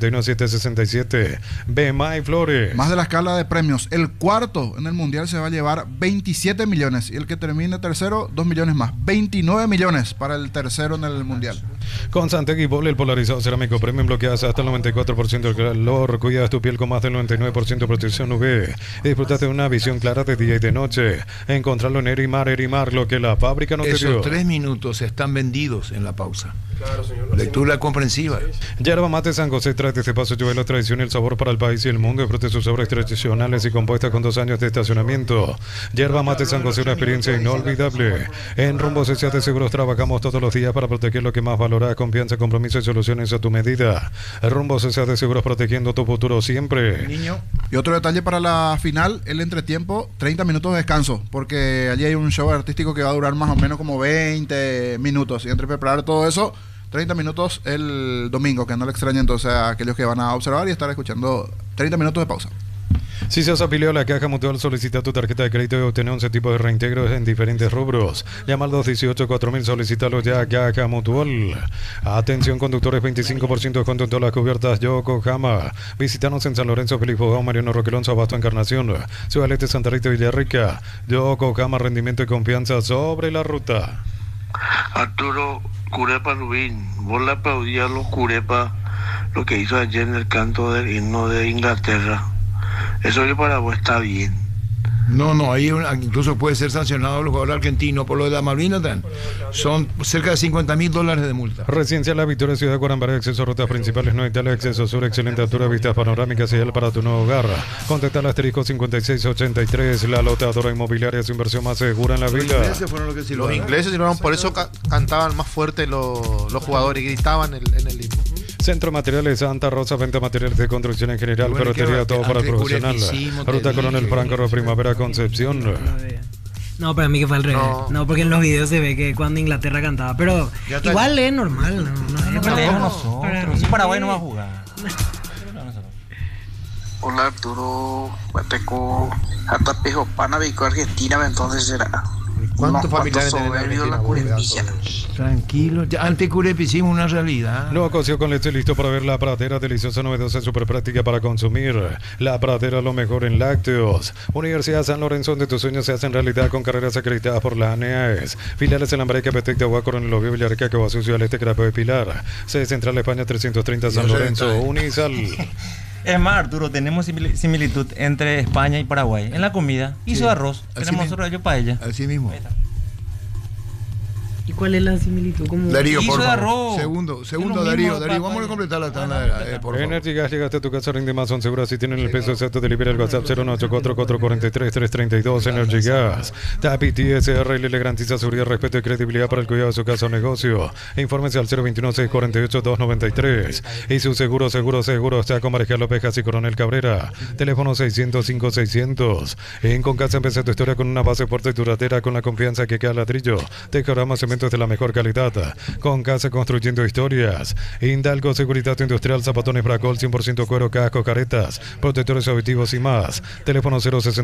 679-767. Bema y Flores. Más de la escala de premios. El cuarto en el mundial se va a llevar 27 millones. Y el que termine tercero, 2 millones más. 29 millones para el tercero en el mundial. Con Santegui Bol, el polarizado cerámico premium, bloqueas hasta el 94% del calor. Cuidas tu piel con más del 99% de protección UV. Disfrutas de una visión clara de día y de noche. Encontrarlo en Erimar, lo que la fábrica no te dio. Esos 3 minutos están vendidos en la pausa. Claro, señor. Lectura comprensiva. Yerba Mate San José trae desde Paso Lluvia la tradición y el sabor para el país y el mundo. Disfrute sus sabores tradicionales y compuestas con 2 años de estacionamiento. Yerba Mate San José, una experiencia inolvidable. En Rumbo Social de Seguros trabajamos todos los días para proteger lo que más valoras: confianza, compromiso y soluciones a tu medida. Rumbo Social de Seguros, protegiendo tu futuro siempre. Niño. Y otro detalle para la final, el entretiempo, 30 minutos de descanso, porque allí hay un show artístico que va a durar más o menos como 20 minutos. Y entre preparar todo eso, 30 minutos el domingo, que no le extrañen entonces a aquellos que van a observar y estar escuchando. 30 minutos de pausa. Si se has afiliado a la Caja Mutual, solicita tu tarjeta de crédito y obtener 11 tipos de reintegros en diferentes rubros. Llama al 218-4000, solicítalo ya a Caja Mutual. Atención conductores, 25% de descuento en todas las cubiertas Yokohama. Visítanos en San Lorenzo, Felipe Fogao, Mariano Roquelonzo, Abasto, Encarnación, Ciudad Este, Santa Rita, Villarrica. Yokohama, rendimiento y confianza sobre la ruta. Arturo Curepa Rubín, vos le aplaudí a los Curepa lo que hizo ayer en el canto del himno de Inglaterra. Eso que para vos está bien. No, ahí incluso puede ser sancionado el jugador argentino por lo de la Malvinas. Son cerca de $50.000 de multa. Residencia La Victoria, Ciudad de Guarambaré, acceso a rutas principales, no Italia, acceso sur, excelente altura, vistas panorámicas, ideal para tu nuevo hogar. Contacta al asterisco 5683, la lotadora inmobiliaria, su inversión más segura en la vida. Los ingleses silbaron, por eso cantaban más fuerte los jugadores y gritaban en el himno. Centro Materiales Santa Rosa, venta materiales de construcción en general, bueno, ferretería, todo para el profesional. Ruta Coronel Franco, Primavera, Concepción. No, para mí que fue al revés. No, porque en los videos se ve que cuando Inglaterra cantaba. Pero igual es normal. Si Paraguay no va a jugar. Hola Arturo, Guateco, hasta Pejopana, Vico, Argentina, entonces será. ¿Cuántos familiares tienen la Curepilla? Tranquilo, ya ante Curepi hicimos una realidad. Nuevo cocido con leche, listo para ver la pradera, deliciosa, novedosa, súper práctica para consumir. La pradera, lo mejor en lácteos. Universidad San Lorenzo, donde tus sueños se hacen realidad con carreras acreditadas por la ANEAES. Filiales en Lambareque, Petec, Agua, Coronel Oviedo, Villarrica, Cabazú, Ciudad del Este, Crapo de Pilar. Sede Central España 330 San Lorenzo, Unisal. Es más, Arturo, tenemos similitud entre España y Paraguay. En la comida, hizo arroz. Tenemos nosotros ellos paella. Así mismo. ¿Y cuál es la similitud? ¿Cómo? Darío, por favor. arroz. Segundo, Darío. Vamos a completar la tanda, por favor. Energy Gas, llegaste a tu casa, rinde más, son seguras si tienen el peso exacto de libera el WhatsApp 09844433332. Energy Gas. TAPI TSRL le garantiza seguridad, respeto y credibilidad para el cuidado de su casa o negocio. Infórmense al 021-648-293. Y su seguro está con Mariscal López y Coronel Cabrera. Teléfono 605-600. En Concasa empecé tu historia con una base fuerte y duradera, con la confianza que cada ladrillo. Tejamas, cementos de la mejor calidad. Concasa, construyendo historias. Indalco Seguridad Industrial, zapatones Bracol, 100% cuero, casco, caretas, protectores auditivos y más. Teléfono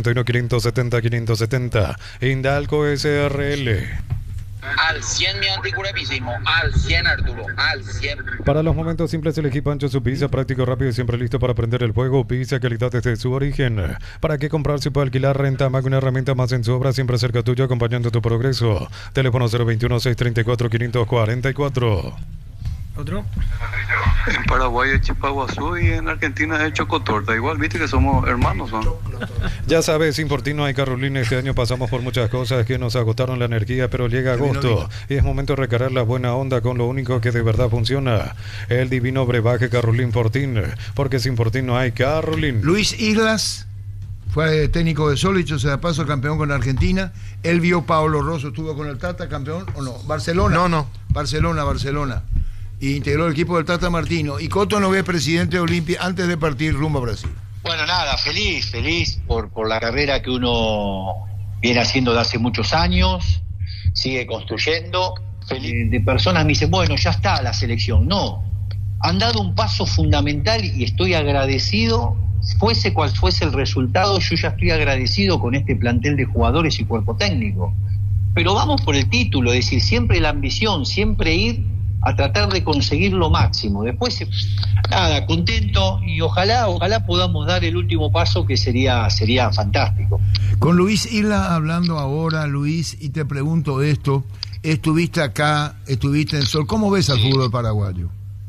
061-570-570. Indalco SRL. Al 100 mi anticurepísimo, al 100 Arturo, al 100. Para los momentos simples elegí Pancho, su pizza, práctico, rápido y siempre listo para prender el fuego. Pizza, calidad desde su origen. ¿Para qué comprar si puede alquilar? Renta más que una herramienta más en su obra, siempre cerca tuyo, acompañando tu progreso. Teléfono 021-634-544. ¿Otro? En Paraguay es Chipaguazú y en Argentina es Chocotorta. Igual, viste que somos hermanos, ¿no? Ya sabes, Importino y Carolina, este año pasamos por muchas cosas que nos agotaron la energía, pero llega agosto y es momento de recargar la buena onda con lo único que de verdad funciona: el divino brebaje Carolín Fortín, porque sin Fortín no hay Carolín. Luis Islas fue técnico de Solich, o sea, paso campeón con Argentina. Él vio Paolo Rosso, estuvo con el Tata, campeón, ¿o no? Barcelona. No. Barcelona. Y integró el equipo del Tata Martino. Y Coto Nogués, presidente de Olimpia, antes de partir rumbo a Brasil. Bueno, nada, feliz por la carrera que uno viene haciendo de hace muchos años, sigue construyendo. Feliz de personas me dicen, bueno, ya está la selección. No, han dado un paso fundamental y estoy agradecido, fuese cual fuese el resultado, yo ya estoy agradecido con este plantel de jugadores y cuerpo técnico. Pero vamos por el título, es decir, siempre la ambición, siempre ir a tratar de conseguir lo máximo. Después, nada, contento y ojalá podamos dar el último paso, que sería fantástico. Con Luis Isla hablando ahora, Luis, y te pregunto esto: estuviste acá, estuviste en Sol, ¿cómo ves al fútbol paraguayo?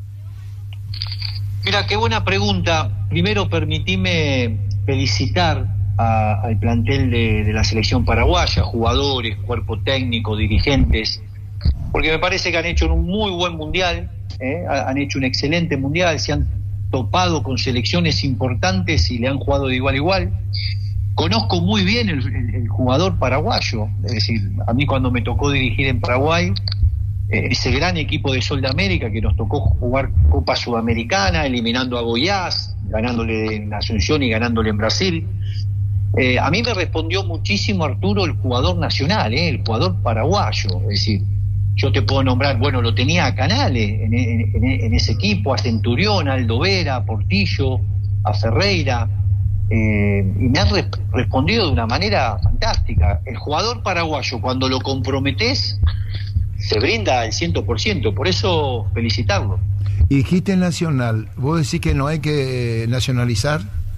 Mira, qué buena pregunta. Primero, permitime felicitar al plantel de la selección paraguaya, jugadores, cuerpo técnico, dirigentes, porque me parece que han hecho un muy buen mundial, han hecho un excelente mundial, se han topado con selecciones importantes y le han jugado de igual a igual. Conozco muy bien el jugador paraguayo, es decir, a mí cuando me tocó dirigir en Paraguay, ese gran equipo de Sol de América que nos tocó jugar Copa Sudamericana, eliminando a Goiás, ganándole en Asunción y ganándole en Brasil. A mí me respondió muchísimo, Arturo, el jugador nacional, el jugador paraguayo, es decir, yo te puedo nombrar, bueno, lo tenía a Canales en ese equipo, a Centurión, a Aldo Vera, a Portillo, a Ferreira, y me han respondido de una manera fantástica. El jugador paraguayo, cuando lo comprometés, se brinda al 100%, por eso felicitarlo. Y dijiste nacional, ¿vos decís que no hay que nacionalizar?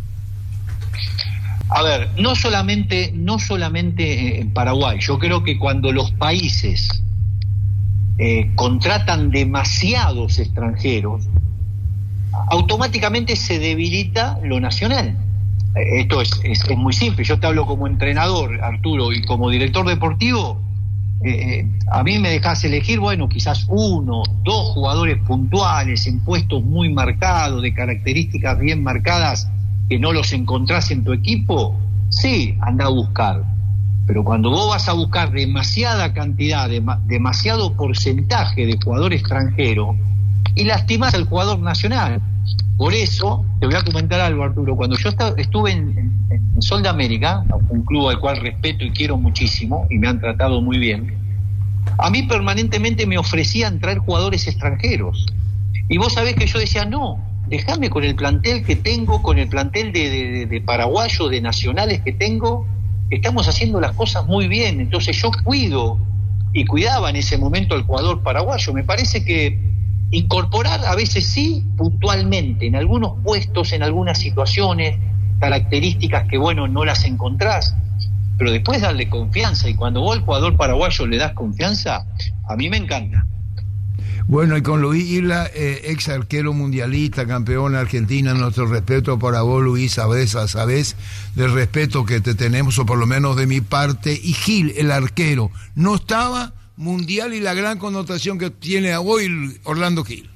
A ver, no solamente en Paraguay, yo creo que cuando los países contratan demasiados extranjeros, automáticamente se debilita lo nacional. Esto es muy simple. Yo te hablo como entrenador, Arturo, y como director deportivo. A mí me dejas elegir, bueno, quizás 1, 2 jugadores puntuales en puestos muy marcados, de características bien marcadas, que no los encontrás en tu equipo. Sí, anda a buscar. Pero cuando vos vas a buscar demasiada cantidad, demasiado porcentaje de jugador extranjero, y lastimás al jugador nacional. Por eso, te voy a comentar algo, Arturo. Cuando yo estuve en Sol de América, un club al cual respeto y quiero muchísimo, y me han tratado muy bien, a mí permanentemente me ofrecían traer jugadores extranjeros. Y vos sabés que yo decía, no, déjame con el plantel que tengo, con el plantel de paraguayos, de nacionales que tengo, estamos haciendo las cosas muy bien. Entonces yo cuido y cuidaba en ese momento al jugador paraguayo. Me parece que incorporar a veces sí, puntualmente, en algunos puestos, en algunas situaciones, características que, bueno, no las encontrás, pero después darle confianza. Y cuando vos al jugador paraguayo le das confianza, a mí me encanta. Bueno, y con Luis Isla, ex arquero mundialista, campeón argentina, nuestro respeto para vos, Luis, sabés del respeto que te tenemos, o por lo menos de mi parte. Y Gil, el arquero, no estaba mundial y la gran connotación que tiene hoy Orlando Gil.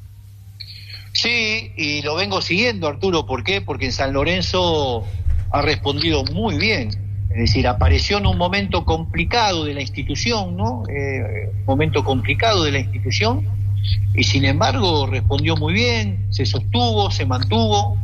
Sí, y lo vengo siguiendo, Arturo. ¿Por qué? Porque en San Lorenzo ha respondido muy bien. Es decir, apareció en un momento complicado de la institución, ¿no? Momento complicado de la institución, y sin embargo respondió muy bien, se sostuvo, se mantuvo.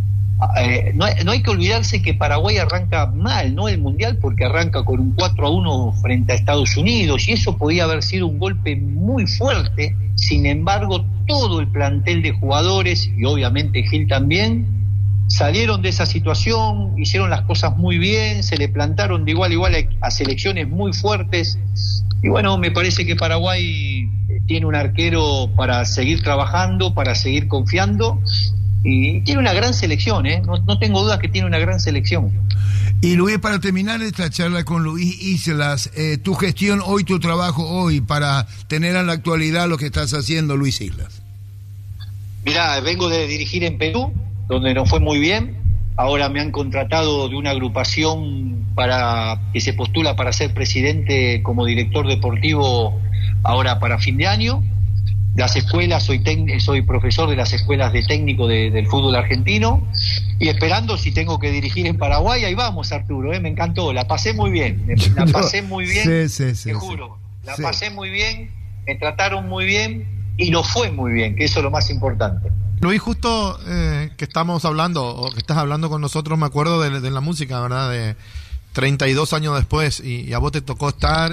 No hay que olvidarse que Paraguay arranca mal, ¿no? El Mundial, porque arranca con un 4-1 frente a Estados Unidos, y eso podía haber sido un golpe muy fuerte. Sin embargo, todo el plantel de jugadores, y obviamente Gil también, salieron de esa situación, hicieron las cosas muy bien, se le plantaron de igual a igual a selecciones muy fuertes, y bueno, me parece que Paraguay tiene un arquero para seguir trabajando, para seguir confiando, y tiene una gran selección, no tengo dudas que tiene una gran selección. Y Luis, para terminar esta charla con Luis Islas, tu gestión hoy, tu trabajo hoy, para tener en la actualidad lo que estás haciendo, Luis Islas. Mirá, vengo de dirigir en Perú, donde nos fue muy bien. Ahora me han contratado de una agrupación que se postula para ser presidente como director deportivo ahora para fin de año. Las escuelas, soy profesor de las escuelas de técnico del fútbol argentino, y esperando si tengo que dirigir en Paraguay. Ahí vamos, Arturo, me encantó, la pasé muy bien, la pasé muy bien, te juro, la pasé muy bien, me trataron muy bien y nos fue muy bien, que eso es lo más importante. Luis, justo que estamos hablando, o que estás hablando con nosotros, me acuerdo de la música, ¿verdad? De 32 años después, y a vos te tocó estar,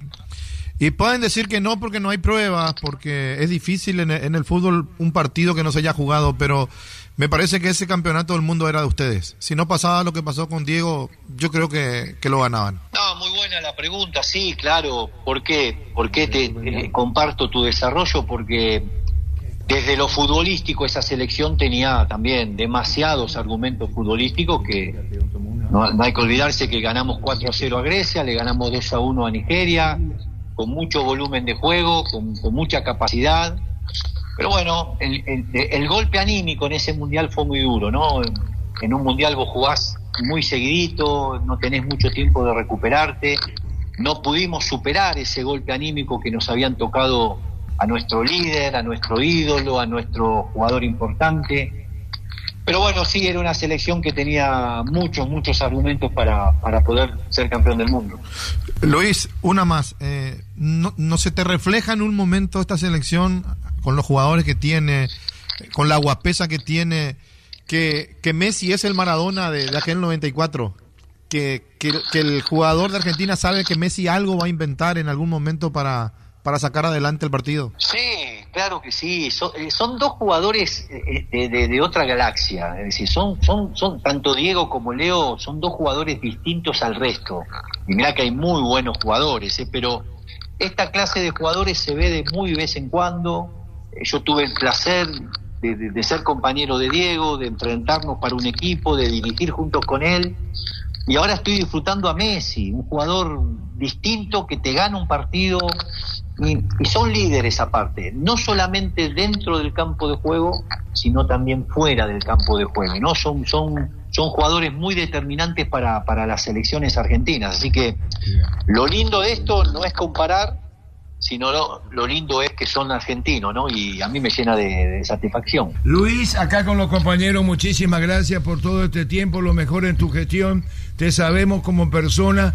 y pueden decir que no porque no hay pruebas, porque es difícil en el fútbol un partido que no se haya jugado, pero me parece que ese campeonato del mundo era de ustedes. Si no pasaba lo que pasó con Diego, yo creo que lo ganaban. No, muy buena la pregunta, sí, claro. ¿Por qué? ¿Por qué te comparto tu desarrollo? Porque desde lo futbolístico esa selección tenía también demasiados argumentos futbolísticos que no hay que olvidarse que ganamos 4-0 a Grecia, le ganamos 2-1 a Nigeria, con mucho volumen de juego, con mucha capacidad. Pero bueno, el golpe anímico en ese mundial fue muy duro, ¿no? En un mundial vos jugás muy seguidito, no tenés mucho tiempo de recuperarte, no pudimos superar ese golpe anímico que nos habían tocado a nuestro líder, a nuestro ídolo, a nuestro jugador importante. Pero bueno, sí, era una selección que tenía muchos argumentos para poder ser campeón del mundo. Luis, una más. ¿No se te refleja en un momento esta selección, con los jugadores que tiene, con la guapesa que tiene, que Messi es el Maradona de aquel 94? Que el jugador de Argentina sabe que Messi algo va a inventar en algún momento para sacar adelante el partido. Sí, claro que sí. Son dos jugadores de otra galaxia. Es decir, son tanto Diego como Leo, son dos jugadores distintos al resto. Y mirá que hay muy buenos jugadores, pero esta clase de jugadores se ve de muy vez en cuando. Yo tuve el placer de ser compañero de Diego, de enfrentarnos para un equipo, de dirigir juntos con él. Y ahora estoy disfrutando a Messi, un jugador distinto que te gana un partido, y son líderes aparte, no solamente dentro del campo de juego, sino también fuera del campo de juego, ¿no? Son jugadores muy determinantes para las selecciones argentinas. Así que lo lindo de esto no es comparar, sino lo lindo es que son argentinos, ¿no? Y a mí me llena de satisfacción. Luis, acá con los compañeros, muchísimas gracias por todo este tiempo, lo mejor en tu gestión. Te sabemos como persona,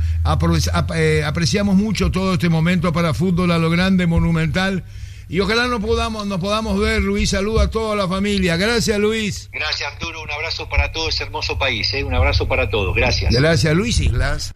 apreciamos mucho todo este momento para fútbol a lo grande, monumental, y ojalá nos podamos ver. Luis, saluda a toda la familia. Gracias, Luis. Gracias, Arturo, un abrazo para todo ese hermoso país, un abrazo para todos, gracias. Gracias, Luis Islas.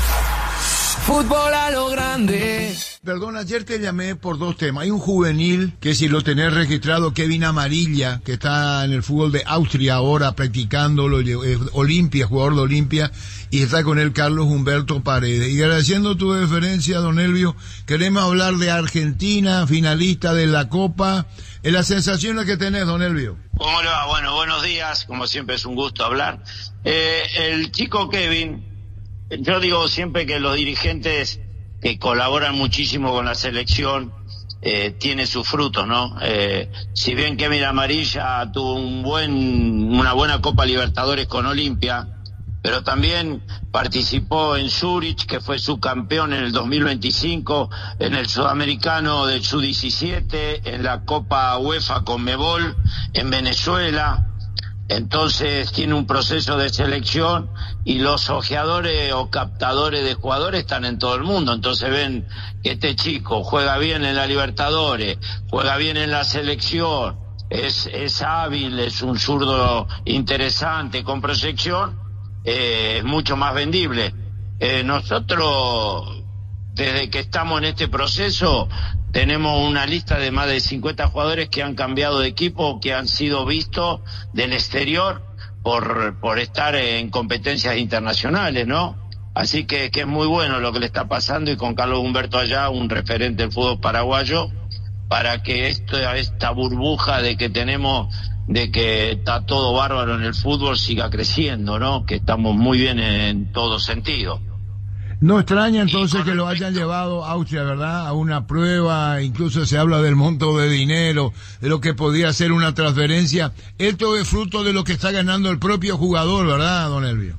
Fútbol a lo grande. Perdón, ayer te llamé por dos temas. Hay un juvenil que, si lo tenés registrado, Kevin Amarilla, que está en el fútbol de Austria ahora practicándolo, Olimpia, jugador de Olimpia, y está con él Carlos Humberto Paredes. Y agradeciendo tu deferencia, don Elvio, queremos hablar de Argentina, finalista de la Copa. Las sensaciones que tenés, don Elvio. ¿Cómo le va? Bueno, buenos días. Como siempre es un gusto hablar. El chico Kevin, yo digo siempre que los dirigentes que colaboran muchísimo con la selección tiene sus frutos, ¿no? Si bien Kevin Amarilla tuvo una buena Copa Libertadores con Olimpia, pero también participó en Zurich, que fue subcampeón en el 2025, en el Sudamericano del Sub-17, en la Copa UEFA Conmebol, en Venezuela. Entonces tiene un proceso de selección y los ojeadores o captadores de jugadores están en todo el mundo. Entonces ven que este chico juega bien en la Libertadores, juega bien en la selección, es hábil, es un zurdo interesante con proyección, es mucho más vendible. Nosotros, desde que estamos en este proceso, tenemos una lista de más de 50 jugadores que han cambiado de equipo, que han sido vistos del exterior por estar en competencias internacionales, ¿no? Así que es muy bueno lo que le está pasando, y con Carlos Humberto allá, un referente del fútbol paraguayo, para que esta burbuja de que tenemos, de que está todo bárbaro en el fútbol, siga creciendo, ¿no? Que estamos muy bien en todo sentido. No extraña entonces que lo hayan llevado a Austria, ¿verdad? A una prueba, incluso se habla del monto de dinero, de lo que podría ser una transferencia. Esto es fruto de lo que está ganando el propio jugador, ¿verdad, don Elvio?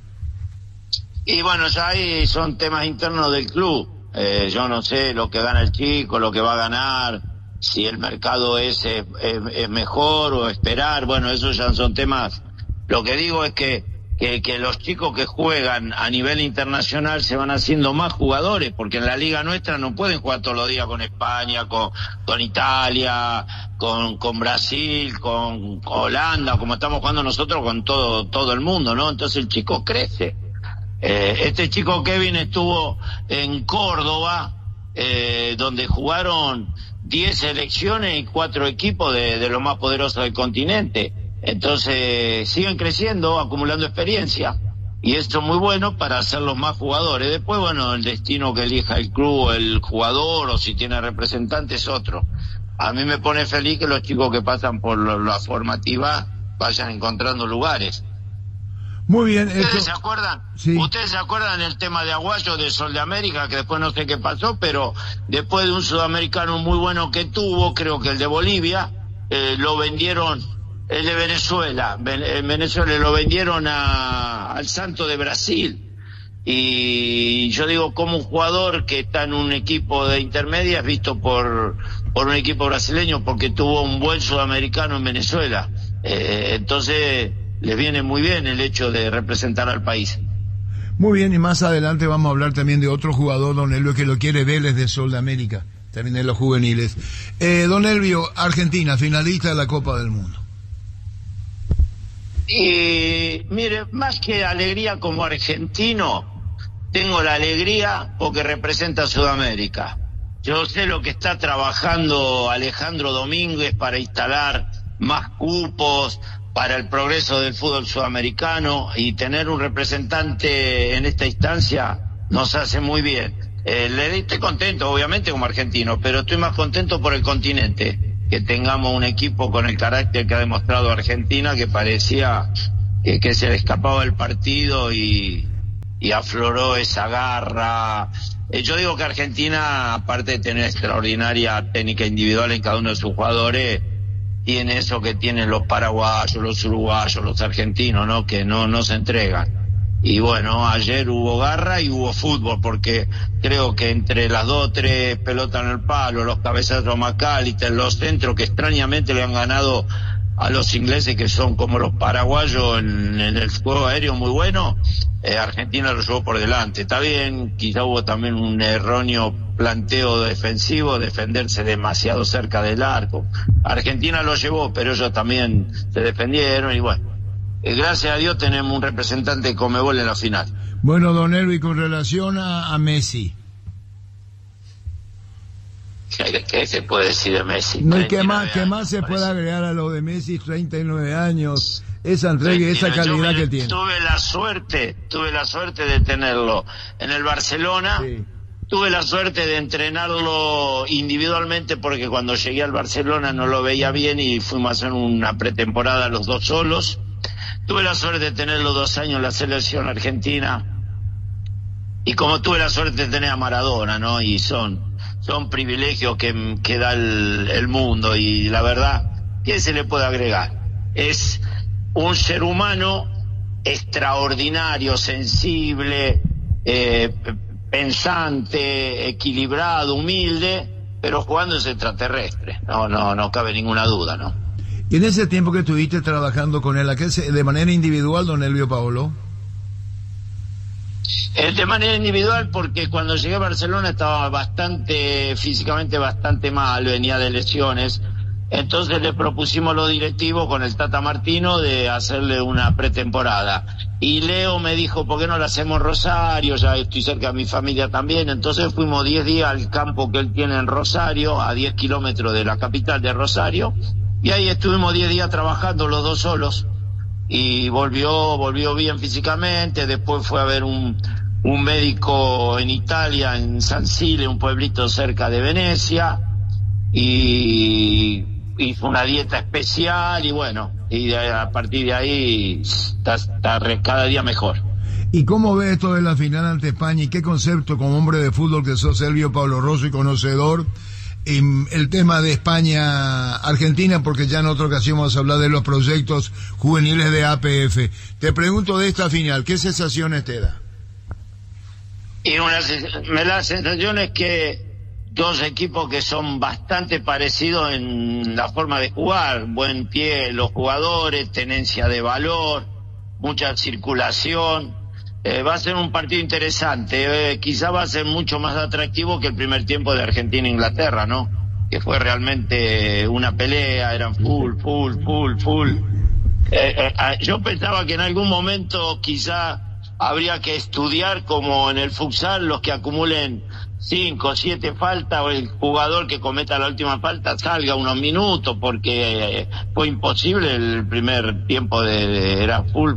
Y bueno, ya ahí son temas internos del club. Yo no sé lo que gana el chico, lo que va a ganar, si el mercado es mejor o esperar. Bueno, esos ya son temas. Lo que digo es que los chicos que juegan a nivel internacional se van haciendo más jugadores, porque en la liga nuestra no pueden jugar todos los días con España, con Italia, con Brasil, con Holanda, como estamos jugando nosotros con todo el mundo, ¿no? Entonces el chico crece. Este chico Kevin estuvo en Córdoba, donde jugaron 10 selecciones y 4 equipos de los más poderosos del continente. Entonces siguen creciendo, acumulando experiencia, y esto es muy bueno para hacerlos más jugadores. Después, bueno, el destino que elija el club, el jugador, o si tiene representantes, es otro. A mí me pone feliz que los chicos que pasan por la formativa vayan encontrando lugares. Muy bien. ¿Ustedes se acuerdan? Sí. ¿Ustedes se acuerdan del tema de Aguayo, de Sol de América, que después no sé qué pasó, pero después de un sudamericano muy bueno que tuvo, creo que el de Bolivia, lo vendieron... El de Venezuela, en Venezuela lo vendieron al Santo de Brasil, y yo digo, como un jugador que está en un equipo de intermedia es visto por un equipo brasileño porque tuvo un buen sudamericano en Venezuela, entonces les viene muy bien el hecho de representar al país. Muy bien, y más adelante vamos a hablar también de otro jugador, don Elvio, que lo quiere Vélez de Sol de América, también de los juveniles. Don Elvio, Argentina, finalista de la Copa del Mundo. Y mire, más que alegría como argentino, tengo la alegría porque representa a Sudamérica. Yo sé lo que está trabajando Alejandro Domínguez para instalar más cupos para el progreso del fútbol sudamericano, y tener un representante en esta instancia nos hace muy bien. Estoy contento, obviamente, como argentino, pero estoy más contento por el continente, que tengamos un equipo con el carácter que ha demostrado Argentina, que parecía que se le escapaba el partido y afloró esa garra. Yo digo que Argentina, aparte de tener extraordinaria técnica individual en cada uno de sus jugadores, tiene eso que tienen los paraguayos, los uruguayos, los argentinos, ¿no? Que no se entregan. Y bueno, ayer hubo garra y hubo fútbol, porque creo que entre las 2 o 3 pelotas en el palo, los cabezazos McAllister, los centros que extrañamente le han ganado a los ingleses, que son como los paraguayos en el juego aéreo muy bueno, Argentina lo llevó por delante. Está bien, quizá hubo también un erróneo planteo defensivo, defenderse demasiado cerca del arco. Argentina lo llevó, pero ellos también se defendieron, y bueno, gracias a Dios tenemos un representante de Conmebol en la final. Bueno, don Elvi, con relación a Messi. ¿Qué se puede decir de Messi? No, ¿qué más se puede agregar a lo de Messi? 39 años, esa entrega y esa calidad que tiene. Tuve la suerte de tenerlo en el Barcelona. Sí. Tuve la suerte de entrenarlo individualmente, porque cuando llegué al Barcelona no lo veía bien y fuimos a hacer una pretemporada los dos solos. Tuve la suerte de tenerlo 2 años en la selección argentina, y como tuve la suerte de tener a Maradona, ¿no? Y son privilegios que da el mundo, y la verdad, ¿qué se le puede agregar? Es un ser humano extraordinario, sensible, pensante, equilibrado, humilde, pero jugando es extraterrestre. No cabe ninguna duda, ¿no? Y en ese tiempo que estuviste trabajando con él, de manera individual, don Elvio Paolo. De manera individual, porque cuando llegué a Barcelona estaba físicamente bastante mal, venía de lesiones. Entonces le propusimos los directivos con el Tata Martino de hacerle una pretemporada. Y Leo me dijo, ¿por qué no lo hacemos en Rosario? Ya estoy cerca de mi familia también. Entonces fuimos 10 días al campo que él tiene en Rosario, a 10 kilómetros de la capital de Rosario. Y ahí estuvimos 10 días trabajando los dos solos. Y volvió bien físicamente. Después fue a ver un médico en Italia, en San Sile, un pueblito cerca de Venecia. Y hizo una dieta especial y bueno, y a partir de ahí está cada día mejor. ¿Y cómo ves esto de la final ante España y qué concepto como hombre de fútbol que sos, Elvio Paolo Rosso, y conocedor, el tema de España-Argentina, porque ya en otra ocasión vamos a hablar de los proyectos juveniles de APF? Te pregunto de esta final, ¿qué sensaciones te da? Y me da la sensación es que dos equipos que son bastante parecidos en la forma de jugar, buen pie los jugadores, tenencia de valor, mucha circulación. Va a ser un partido interesante, quizá va a ser mucho más atractivo que el primer tiempo de Argentina-Inglaterra, ¿no? Que fue realmente una pelea, eran full. Yo pensaba que en algún momento quizá habría que estudiar, como en el futsal, los que acumulen 5 o 7 faltas, o el jugador que cometa la última falta salga unos minutos, porque fue imposible el primer tiempo, era full.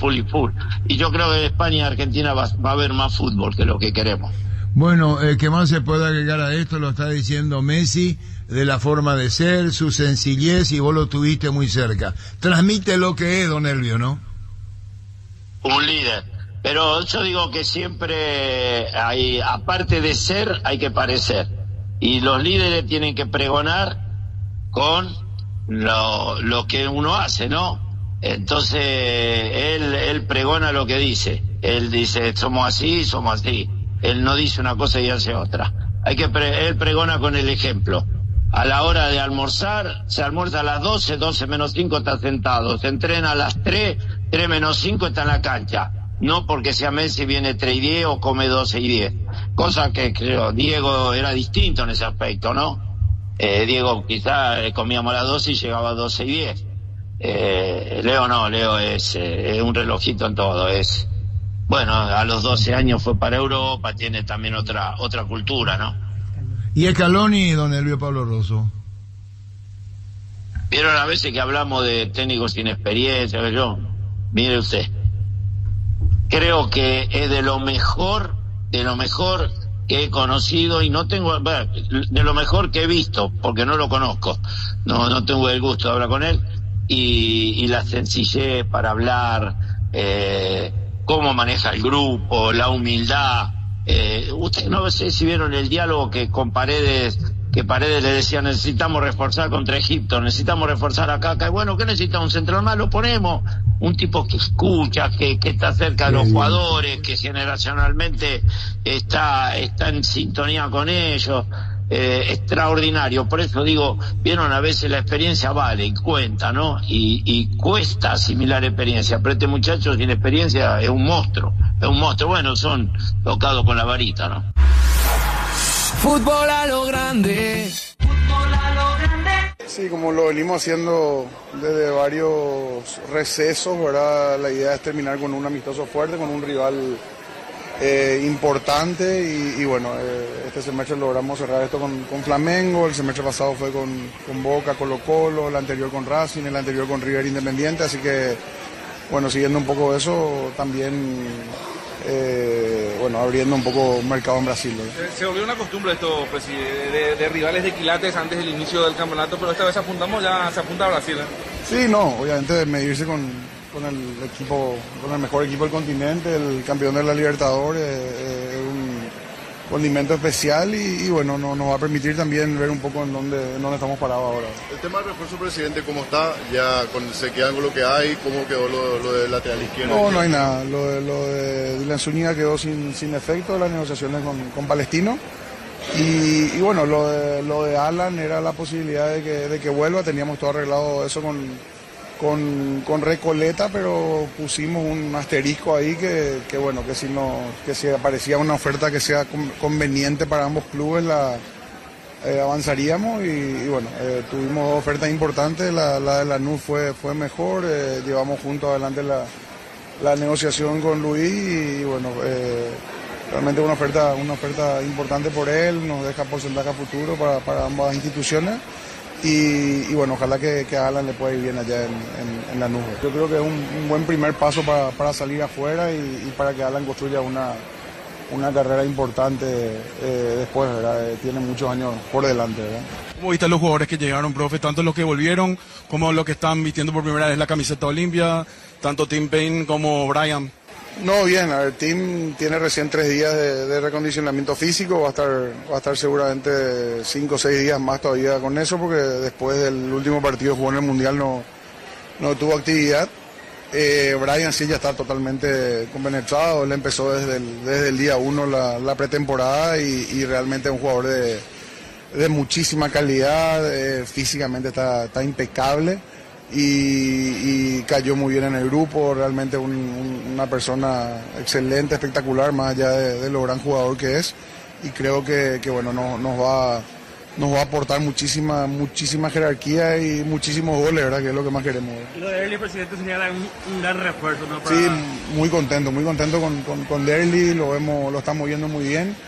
Y yo creo que en España y Argentina va a haber más fútbol que lo que queremos. Bueno, ¿qué más se puede agregar a esto? Lo está diciendo Messi, de la forma de ser, su sencillez, y vos lo tuviste muy cerca. Transmite lo que es, don Elvio, ¿no? Un líder. Pero yo digo que siempre hay, aparte de ser, hay que parecer. Y los líderes tienen que pregonar con lo que uno hace, ¿no? Entonces, él pregona lo que dice. Él dice, somos así. Él no dice una cosa y hace otra. Él pregona con el ejemplo. A la hora de almorzar, se almuerza a las 12 menos 5 está sentado. Se entrena a las 3 menos 5 está en la cancha. No porque sea Messi viene 3:10 o come 12:10. Cosa que creo, Diego era distinto en ese aspecto, ¿no? Diego quizá comíamos a las 12 y llegaba a 12:10. Leo no, Leo es un relojito en todo. Bueno, a los 12 años fue para Europa, tiene también otra cultura, ¿no? ¿Y Scaloni, don Elvio Paolo Rosso? Vieron a veces que hablamos de técnicos sin experiencia, mire usted. Creo que es de lo mejor que he conocido, y no tengo, de lo mejor que he visto, porque no lo conozco, no tengo el gusto de hablar con él, y la sencillez para hablar, cómo maneja el grupo, la humildad. Ustedes no sé si vieron el diálogo que Paredes le decía, necesitamos reforzar contra Egipto, necesitamos reforzar acá, y bueno, ¿qué necesita? Un central más, lo ponemos. Un tipo que escucha, que está cerca de los jugadores, que generacionalmente está en sintonía con ellos, extraordinario. Por eso digo, vieron, a veces la experiencia vale y cuenta, ¿no? Y cuesta asimilar experiencia, pero este muchacho sin experiencia es un monstruo. Bueno, son tocados con la varita, ¿no? Fútbol a lo grande. Sí, como lo venimos haciendo desde varios recesos, ¿verdad? La idea es terminar con un amistoso fuerte, con un rival importante y bueno, este semestre logramos cerrar esto con Flamengo, el semestre pasado fue con Boca, Colo-Colo, el anterior con Racing, el anterior con River Independiente, así que bueno, siguiendo un poco eso, también abriendo un poco mercado en Brasil, ¿no? Se volvió una costumbre esto, pues, de rivales de quilates antes del inicio del campeonato, pero esta vez se apunta a Brasil, ¿eh? Sí, no, obviamente medirse con el equipo, con el mejor equipo del continente, el campeón de la Libertadores, condimento especial y bueno, nos va a permitir también ver un poco en dónde estamos parados ahora. El tema del refuerzo, presidente, ¿cómo está? ¿Ya se quedan con lo que hay? ¿Cómo quedó lo de lateral izquierdo? No hay nada. Lo de Dylan Zúñiga quedó sin efecto, las negociaciones con Palestino. Y bueno, lo de Alan era la posibilidad de que vuelva. Teníamos todo arreglado eso con Recoleta, pero pusimos un asterisco ahí que si aparecía una oferta que sea conveniente para ambos clubes, avanzaríamos y bueno, tuvimos dos ofertas importantes. La de Lanús fue mejor, llevamos juntos adelante la negociación con Luis y bueno, realmente una oferta importante por él, nos deja porcentaje a futuro para ambas instituciones. Y bueno, ojalá que a Alan le pueda ir bien allá en la nube. Yo creo que es un buen primer paso para salir afuera y para que Alan construya una carrera importante después, ¿verdad? Tiene muchos años por delante, ¿verdad? ¿Cómo viste a los jugadores que llegaron, profe? Tanto los que volvieron como los que están vistiendo por primera vez la camiseta Olimpia, tanto Tim Payne como Brian. No, bien, a ver, Tim tiene recién 3 días de recondicionamiento físico, va a estar seguramente 5 o 6 días más todavía con eso, porque después del último partido jugó en el Mundial no tuvo actividad. Brian sí ya está totalmente compenetrado, él empezó desde el día 1 la pretemporada y realmente es un jugador de muchísima calidad, físicamente está impecable. Y cayó muy bien en el grupo, realmente una persona excelente, espectacular, más allá de lo gran jugador que es, y creo que bueno, nos va a aportar muchísima jerarquía y muchísimos goles, ¿verdad? Que es lo que más queremos. Lo de Derly, presidente, sería un gran refuerzo, ¿no? Sí, muy contento con Derly, lo estamos viendo muy bien.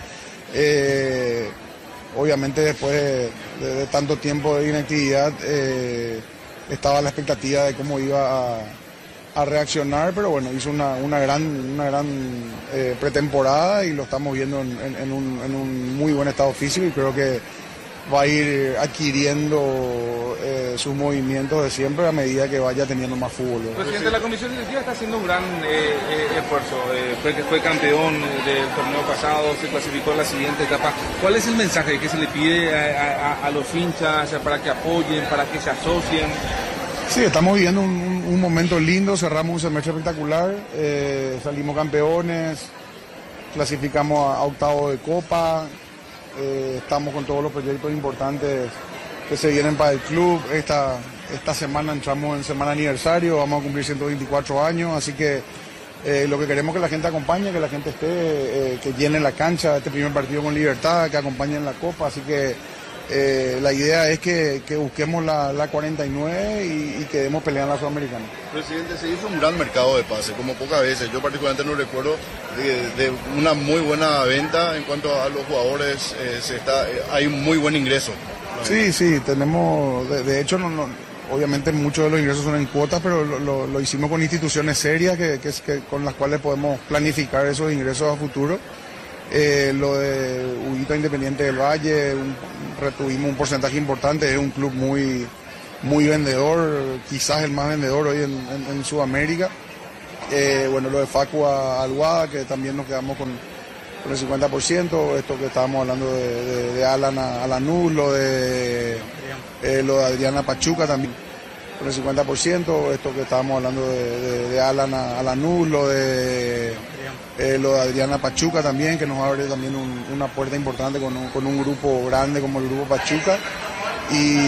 Obviamente después de tanto tiempo de inactividad, estaba la expectativa de cómo iba a reaccionar, pero bueno, hizo una gran pretemporada y lo estamos viendo en un muy buen estado físico y creo que va a ir adquiriendo sus movimientos de siempre a medida que vaya teniendo más fútbol. Presidente, la comisión directiva está haciendo un gran esfuerzo. Fue campeón del torneo pasado, se clasificó en la siguiente etapa. ¿Cuál es el mensaje que se le pide a los hinchas para que apoyen, para que se asocien? Sí, estamos viviendo un momento lindo, cerramos un semestre espectacular, salimos campeones, clasificamos a octavo de Copa, estamos con todos los proyectos importantes que se vienen para el club. Esta semana entramos en semana aniversario, vamos a cumplir 124 años, así que lo que queremos es que la gente acompañe, que la gente esté, que llene la cancha, este primer partido con Libertad, que acompañe en la Copa, así que la idea es que busquemos la 49 y que demos pelea en la Sudamericana. Presidente, se hizo un gran mercado de pases, como pocas veces. Yo particularmente no recuerdo de una muy buena venta en cuanto a los jugadores. Hay un muy buen ingreso. Sí, tenemos, de hecho, obviamente muchos de los ingresos son en cuotas, pero lo hicimos con instituciones serias con las cuales podemos planificar esos ingresos a futuro. Lo de Huguito Independiente del Valle, retuvimos un porcentaje importante, es un club muy vendedor, quizás el más vendedor hoy en Sudamérica. Bueno, lo de Facu Alguada, que también nos quedamos con el 50%, esto que estábamos hablando de Alan a Lanús, lo de Adriana Pachuca también con el 50%, esto que estábamos hablando de Alan a Lanús, lo de Adriana Pachuca también, que nos abre también una puerta importante con un grupo grande como el Grupo Pachuca. Y